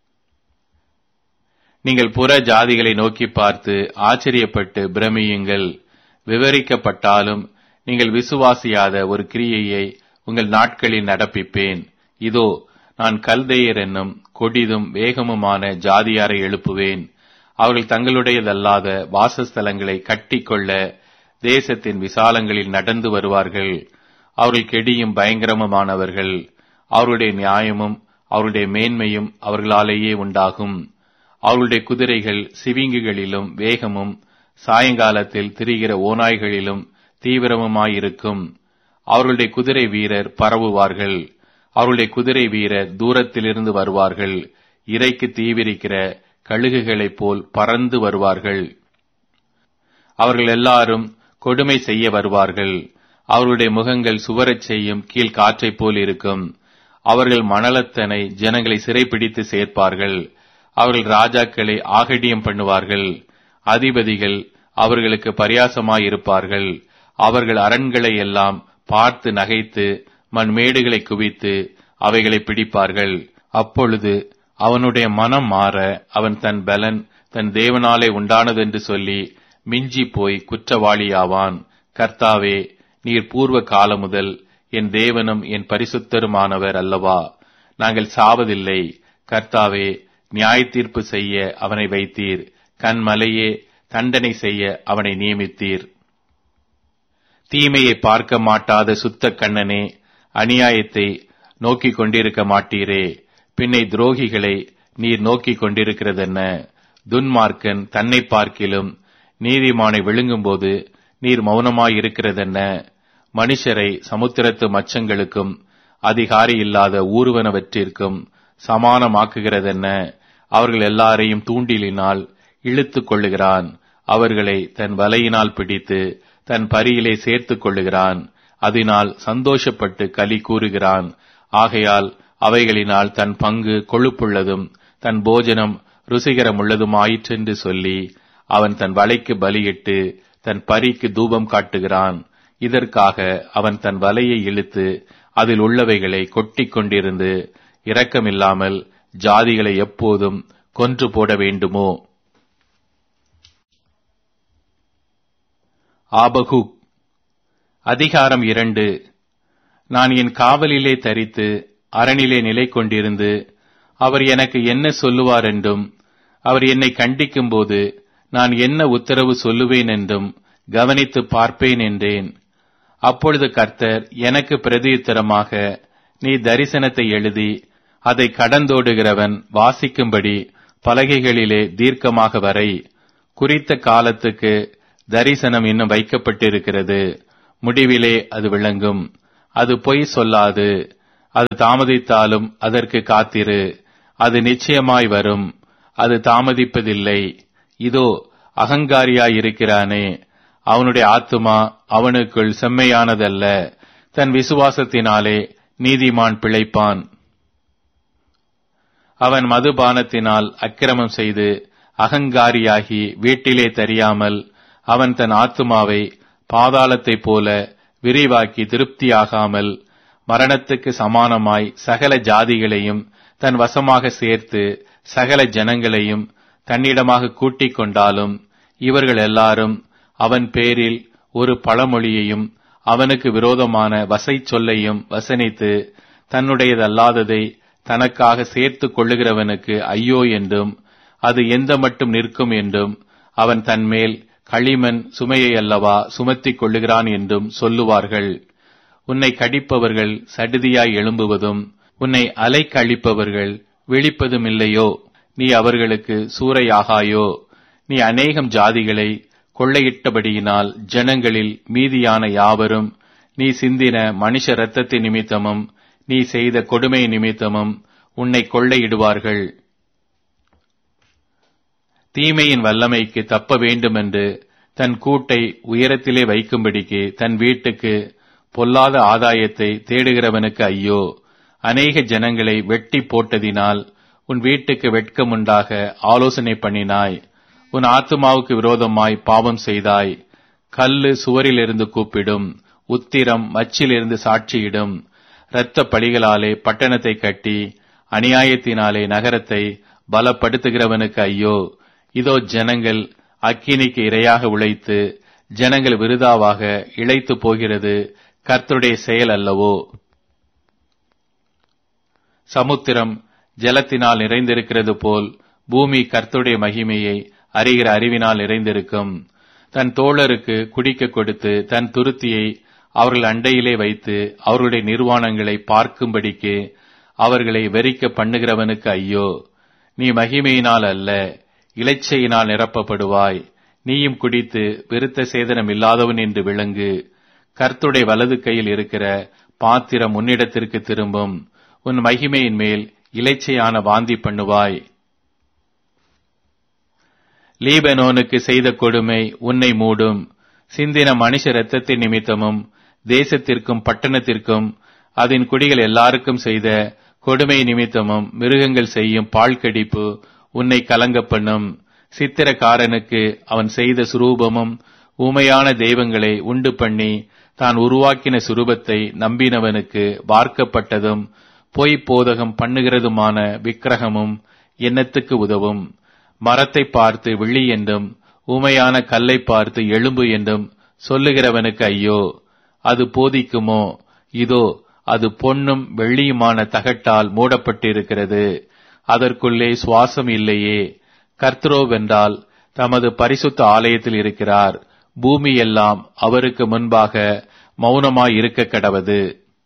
நீங்கள் புற ஜாதிகளை நோக்கி பார்த்து ஆச்சரியப்பட்டு பிரமியுங்கள். விவரிக்கப்பட்டாலும் நீங்கள் விசுவாசியாத ஒரு கிரியையை உங்கள் நாட்களில் நடப்பிப்பேன். இதோ, நான் கல்தேயர் என்னும் கொடிதும் வேகமுமான ஜாதியாரை எழுப்புவேன். அவர்கள் தங்களுடையதல்லாத வாசஸ்தலங்களை கட்டிக்கொள்ள தேசத்தின் விசாலங்களில் நடந்து வருவார்கள். அவர்கள் கெடியும் பயங்கரமுமானவர்கள். அவருடைய நியாயமும் அவருடைய மேன்மையும் அவர்களாலேயே உண்டாகும். அவருடைய குதிரைகள் சிவிங்குகளிலும் வேகமும் சாயங்காலத்தில் திரிகிற ஓநாய்களிலும் தீவிரமுமாயிருக்கும். அவர்களுடைய குதிரை வீரர் பரவுவார்கள். அவருடைய குதிரை வீரர் தூரத்திலிருந்து வருவார்கள். இறைக்கு தீவிரிக்கிற கழுகுகளைப் போல் பறந்து வருவார்கள். அவர்கள் எல்லாரும் கொடுமை செய்ய வருவார்கள். அவருடைய முகங்கள் சுவரச் செய்யும் கீழ் காற்றைப் போல் இருக்கும். அவர்கள் மணலத்தனை ஜனங்களை சிறைப்பிடித்து சேர்ப்பார்கள். அவர்கள் ராஜாக்களை ஆகடியம் பண்ணுவார்கள். அதிபதிகள் அவர்களுக்கு பரியாசமாயிருப்பார்கள். அவர்கள் அரண்களை எல்லாம் பார்த்து நகைத்து மண்மேடுகளை குவித்து அவைகளை பிடிப்பார்கள். அப்பொழுது அவனுடைய மனம் மாற அவன் தன் பலன் தன் தேவனாலே உண்டானதென்று சொல்லி மிஞ்சி போய் குற்றவாளியாவான். கர்த்தாவே, நீர் பூர்வ காலம் முதல் என் தேவனும் என் பரிசுத்தருமானவர் அல்லவா? நாங்கள் சாவதில்லை. கர்த்தாவே, நியாய தீர்ப்பு செய்ய அவனை வைத்தீர். கண்மலையே, தண்டனை செய்ய அவனை நியமித்தீர். தீமையை பார்க்க மாட்டாத சுத்த கண்ணனே, அநியாயத்தை நோக்கிக் கொண்டிருக்க மாட்டீரே. பின்னை துரோகிகளை நீர் நோக்கிக் கொண்டிருக்கிறதென்ன? துன்மார்க்கன் தன்னை பார்க்கிலும் நீதிமானை விழுங்கும்போது நீர் மௌனமாயிருக்கிறதென்ன? மனுஷரை சமுத்திரத்து மச்சங்களுக்கும் அதிகாரி இல்லாத ஊர்வனவற்றிற்கும் சமானமாக்குகிறதென்ன? அவர்கள் எல்லாரையும் தூண்டிலினால் இழுத்துக் கொள்ளுகிறான். அவர்களை தன் வலையினால் பிடித்து தன் பரியிலே சேர்த்துக் கொள்ளுகிறான். அதனால் சந்தோஷப்பட்டு களி கூறுகிறான். ஆகையால் அவைகளினால் தன் பங்கு கொழுப்புள்ளதும் தன் போஜனம் ருசிகரமுள்ளதுமாயிற்றென்று சொல்லி அவன் தன் வலைக்கு பலியிட்டு தன் பரிக்கு தூபம் காட்டுகிறான். இதற்காக அவன் தன் வலையை இழுத்து அதில் உள்ளவைகளை கொட்டிக் கொண்டிருந்து இரக்கமில்லாமல் ஜாதிகளை எப்போதும் கொன்று போட வேண்டுமோ? ஆபகூக் அதிகாரம் இரண்டு. நான் என் காவலிலே தரித்து அரணிலே நிலை கொண்டிருந்து அவர் எனக்கு என்ன சொல்லுவார் என்றும் அவர் என்னை கண்டிக்கும் போது நான் என்ன உத்தரவு சொல்லுவேன் என்றும் கவனித்து பார்ப்பேன் என்றேன். அப்பொழுது கர்த்தர் எனக்கு பிரதியுத்தரமாக, நீ தரிசனத்தை எழுதி அதை கடந்தோடுகிறவன் வாசிக்கும்படி பலகைகளிலே தீர்க்கமாக வரை. குறித்த காலத்துக்கு தரிசனம் இன்னும் வைக்கப்பட்டிருக்கிறது. முடிவிலே அது விளங்கும். அது பொய் சொல்லாது. அது தாமதித்தாலும் அதற்கு காத்திரு. அது நிச்சயமாய் வரும். அது தாமதிப்பதில்லை. இதோ அகங்காரியாயிருக்கிறானே, அவனுடைய ஆத்துமா அவனுக்குள் செம்மையானதல்ல. தன் விசுவாசத்தினாலே நீதிமான் பிழைப்பான். அவன் மதுபானத்தினால் அக்கிரமம் செய்து அகங்காரியாகி வீட்டிலே தெரியாமல் அவன் தன் ஆத்துமாவை பாதாளத்தைப் போல விரிவாக்கி திருப்தியாகாமல் மரணத்துக்கு சமானமாய் சகல ஜாதிகளையும் தன் வசமாக சேர்த்து சகல ஜனங்களையும் தன்னிடமாக கூட்டிக் கொண்டாலும் இவர்கள் எல்லாரும் அவன் பேரில் ஒரு பழமொழியையும் அவனுக்கு விரோதமான வசை சொல்லையும் வசனித்து தன்னுடையதல்லாததை தனக்காக சேர்த்து கொள்ளுகிறவனுக்கு ஐயோ என்றும் அது எந்த மட்டும் நிற்கும் என்றும் அவன் தன்மேல் களிமண் சுமையை அல்லவா சுமத்திக் கொள்ளுகிறான் என்றும் சொல்லுவார்கள். உன்னை கடிப்பவர்கள் சடுதியாய் எழும்புவதும் உன்னை அலைக்கழிப்பவர்கள் விழிப்பதும் இல்லையோ? நீ அவர்களுக்கு சூறையாகாயோ? நீ அநேகம் ஜாதிகளை கொள்ளையிட்டபடியினால் ஜனங்களில் மீதியான யாவரும் நீ சிந்தின மனுஷ இரத்தத்தின் நிமித்தமும் நீ செய்த கொடுமை நிமித்தமும் உன்னை கொள்ளையிடுவார்கள். தீமையின் வல்லமைக்கு தப்ப வேண்டுமென்று தன் கூட்டை உயரத்திலே வைக்கும்படிக்கு தன் வீட்டுக்கு பொல்லாத ஆதாயத்தை தேடுகிறவனுக்கு ஐயோ! அநேக ஜனங்களை வெட்டி போட்டதினால் உன் வீட்டுக்கு வெட்கமுண்டாக ஆலோசனை பண்ணினாய். உன் ஆத்துமாவுக்கு விரோதமாய் பாவம் செய்தாய். கல்லு சுவரிலிருந்து கூப்பிடும், உத்திரம் மச்சிலிருந்து சாட்சியிடும். இரத்த பழிகளாலே பட்டணத்தை கட்டி அநியாயத்தினாலே நகரத்தை பலப்படுத்துகிறவனுக்கு ஐயோ! இதோ ஜனங்கள் அக்கினிக்கு இரையாக உழைத்து ஜனங்கள் விருதாவாக இளைத்து போகிறது கர்த்தருடைய செயல் அல்லவோ? சமுத்திரம் ஜலத்தினால் நிறைந்திருக்கிறது போல் பூமி கர்த்தருடைய மகிமையை அறிகிற அறிவினால் நிறைந்திருக்கும். தன் தோழருக்கு குடிக்க கொடுத்து தன் துருத்தியை அவர்கள் அண்டையிலே வைத்து அவர்களுடைய நிர்வாணங்களை பார்க்கும்படிக்கு அவர்களை வெறிக்க பண்ணுகிறவனுக்கு ஐயோ! நீ மகிமையினால் அல்ல இளைச்சையினால் நிரப்பப்படுவாய். நீயும் குடித்து விருத்த சேதனம் இல்லாதவன் என்று விளங்கு. கர்த்தருடைய வலது கையில் இருக்கிற பாத்திரம் உன்னிடத்திற்கு திரும்பும். உன் மகிமையின் மேல் இளைச்சையான வாந்தி பண்ணுவாய். லீபனோனுக்கு செய்த கொடுமை உன்னை மூடும். சிந்தின மனுஷ இரத்தத்தின் நிமித்தமும் தேசத்திற்கும் பட்டணத்திற்கும் அதன் குடிகள் எல்லாருக்கும் செய்த கொடுமை நிமித்தமும் மிருகங்கள் செய்யும் பாழ்கடிப்பு உன்னை கலங்க பண்ணும். சித்திரக்காரனுக்கு அவன் செய்த சுரூபமும் ஊமையான தெய்வங்களை உண்டு பண்ணி தான் உருவாக்கின சுரூபத்தை நம்பினவனுக்கு வார்க்கப்பட்டதும் பொய் போதகம் பண்ணுகிறதுமான விக்கிரகமும் எண்ணத்துக்கு உதவும். மரத்தை பார்த்து விழி என்றும் ஊமையான கல்லை பார்த்து எலும்பு என்றும் சொல்லுகிறவனுக்கு ஐயோ! அது போதிக்குமோ? இதோ அது பொன்னும் வெள்ளியுமான தகட்டால் மூடப்பட்டிருக்கிறது. அதற்குள்ளே சுவாசம் இல்லையே. கர்த்தரோவென்றால் தமது பரிசுத்த ஆலயத்தில் இருக்கிறார். பூமி எல்லாம் அவருக்கு முன்பாக மௌனமாய் இருக்க கடவது.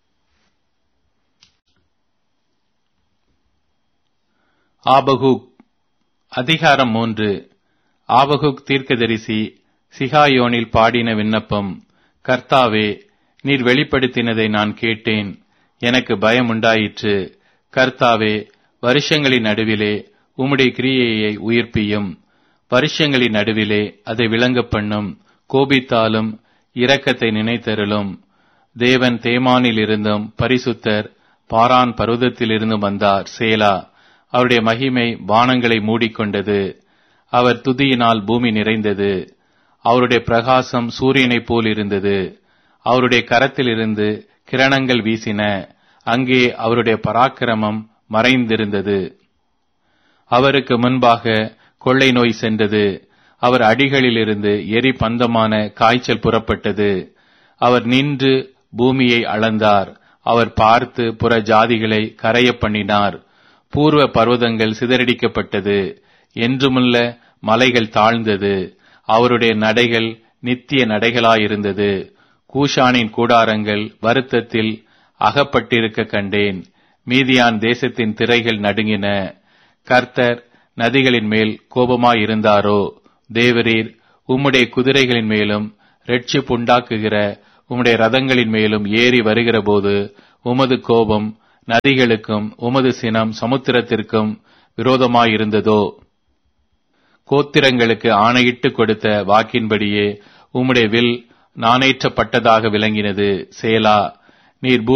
ஆபகுக் அதிகாரம் மூன்று. ஆபகுக் தீர்க்கதரிசி சிகாயோனில் பாடின விண்ணப்பம். கர்த்தாவே, நீர் வெளிப்படுத்தினதை நான் கேட்டேன், எனக்கு பயம் உண்டாயிற்று. கர்த்தாவே, வருஷங்களின் நடுவிலே உம்முடைய கிரியையை உயிர்ப்பியும். வருஷங்களின் நடுவிலே அதை விளங்க பண்ணும். கோபித்தாலும் இரக்கத்தை நினைத்தருளும். தேவன் தேமானிலிருந்தும் பரிசுத்தர் பாரான் பர்வதத்திலிருந்தும் வந்தார். சேலா. அவருடைய மகிமை வானங்களை மூடிக்கொண்டது. அவர் துதியினால் பூமி நிறைந்தது. அவருடைய பிரகாசம் சூரியனைப் போல் இருந்தது. அவருடைய கரத்திலிருந்து கிரணங்கள் வீசின. அங்கே அவருடைய பராக்கிரமம் மறைந்திருந்தது. அவருக்கு முன்பாக கொள்ளை நோய் சென்றது. அவர் அடிகளிலிருந்து எரி பந்தமான காய்ச்சல் புறப்பட்டது. அவர் நின்று பூமியை அளந்தார். அவர் பார்த்து புற ஜாதிகளை கரைய பண்ணினார். பூர்வ பர்வதங்கள் சிதறடிக்கப்பட்டது. என்றுமுள்ள மலைகள் தாழ்ந்தது. அவருடைய நடைகள் நித்திய நடைகளாயிருந்தது. கூஷானின் கூடாரங்கள் வருத்தத்தில் அகப்பட்டிருக்க கண்டேன். மீதியான் தேசத்தின் திரைகள் நடுங்கின. கர்த்தர் நதிகளின் மேல் கோபமாயிருந்தாரோ? தேவரீர் உம்முடைய குதிரைகளின் மேலும் இரட்சிப்புண்டாக்குகிற உம்முடைய ரதங்களின் மேலும் ஏறி வருகிற போது உமது கோபம் நதிகளுக்கும் உமது சினம் சமுத்திரத்திற்கும் விரோதமாயிருந்ததோ? கோத்திரங்களுக்கு ஆணையிட்டு கொடுத்த வாக்கின்படியே உம்முடைய வில் நாணேற்றப்பட்டதாக விளங்கினது. சேலா. நீர்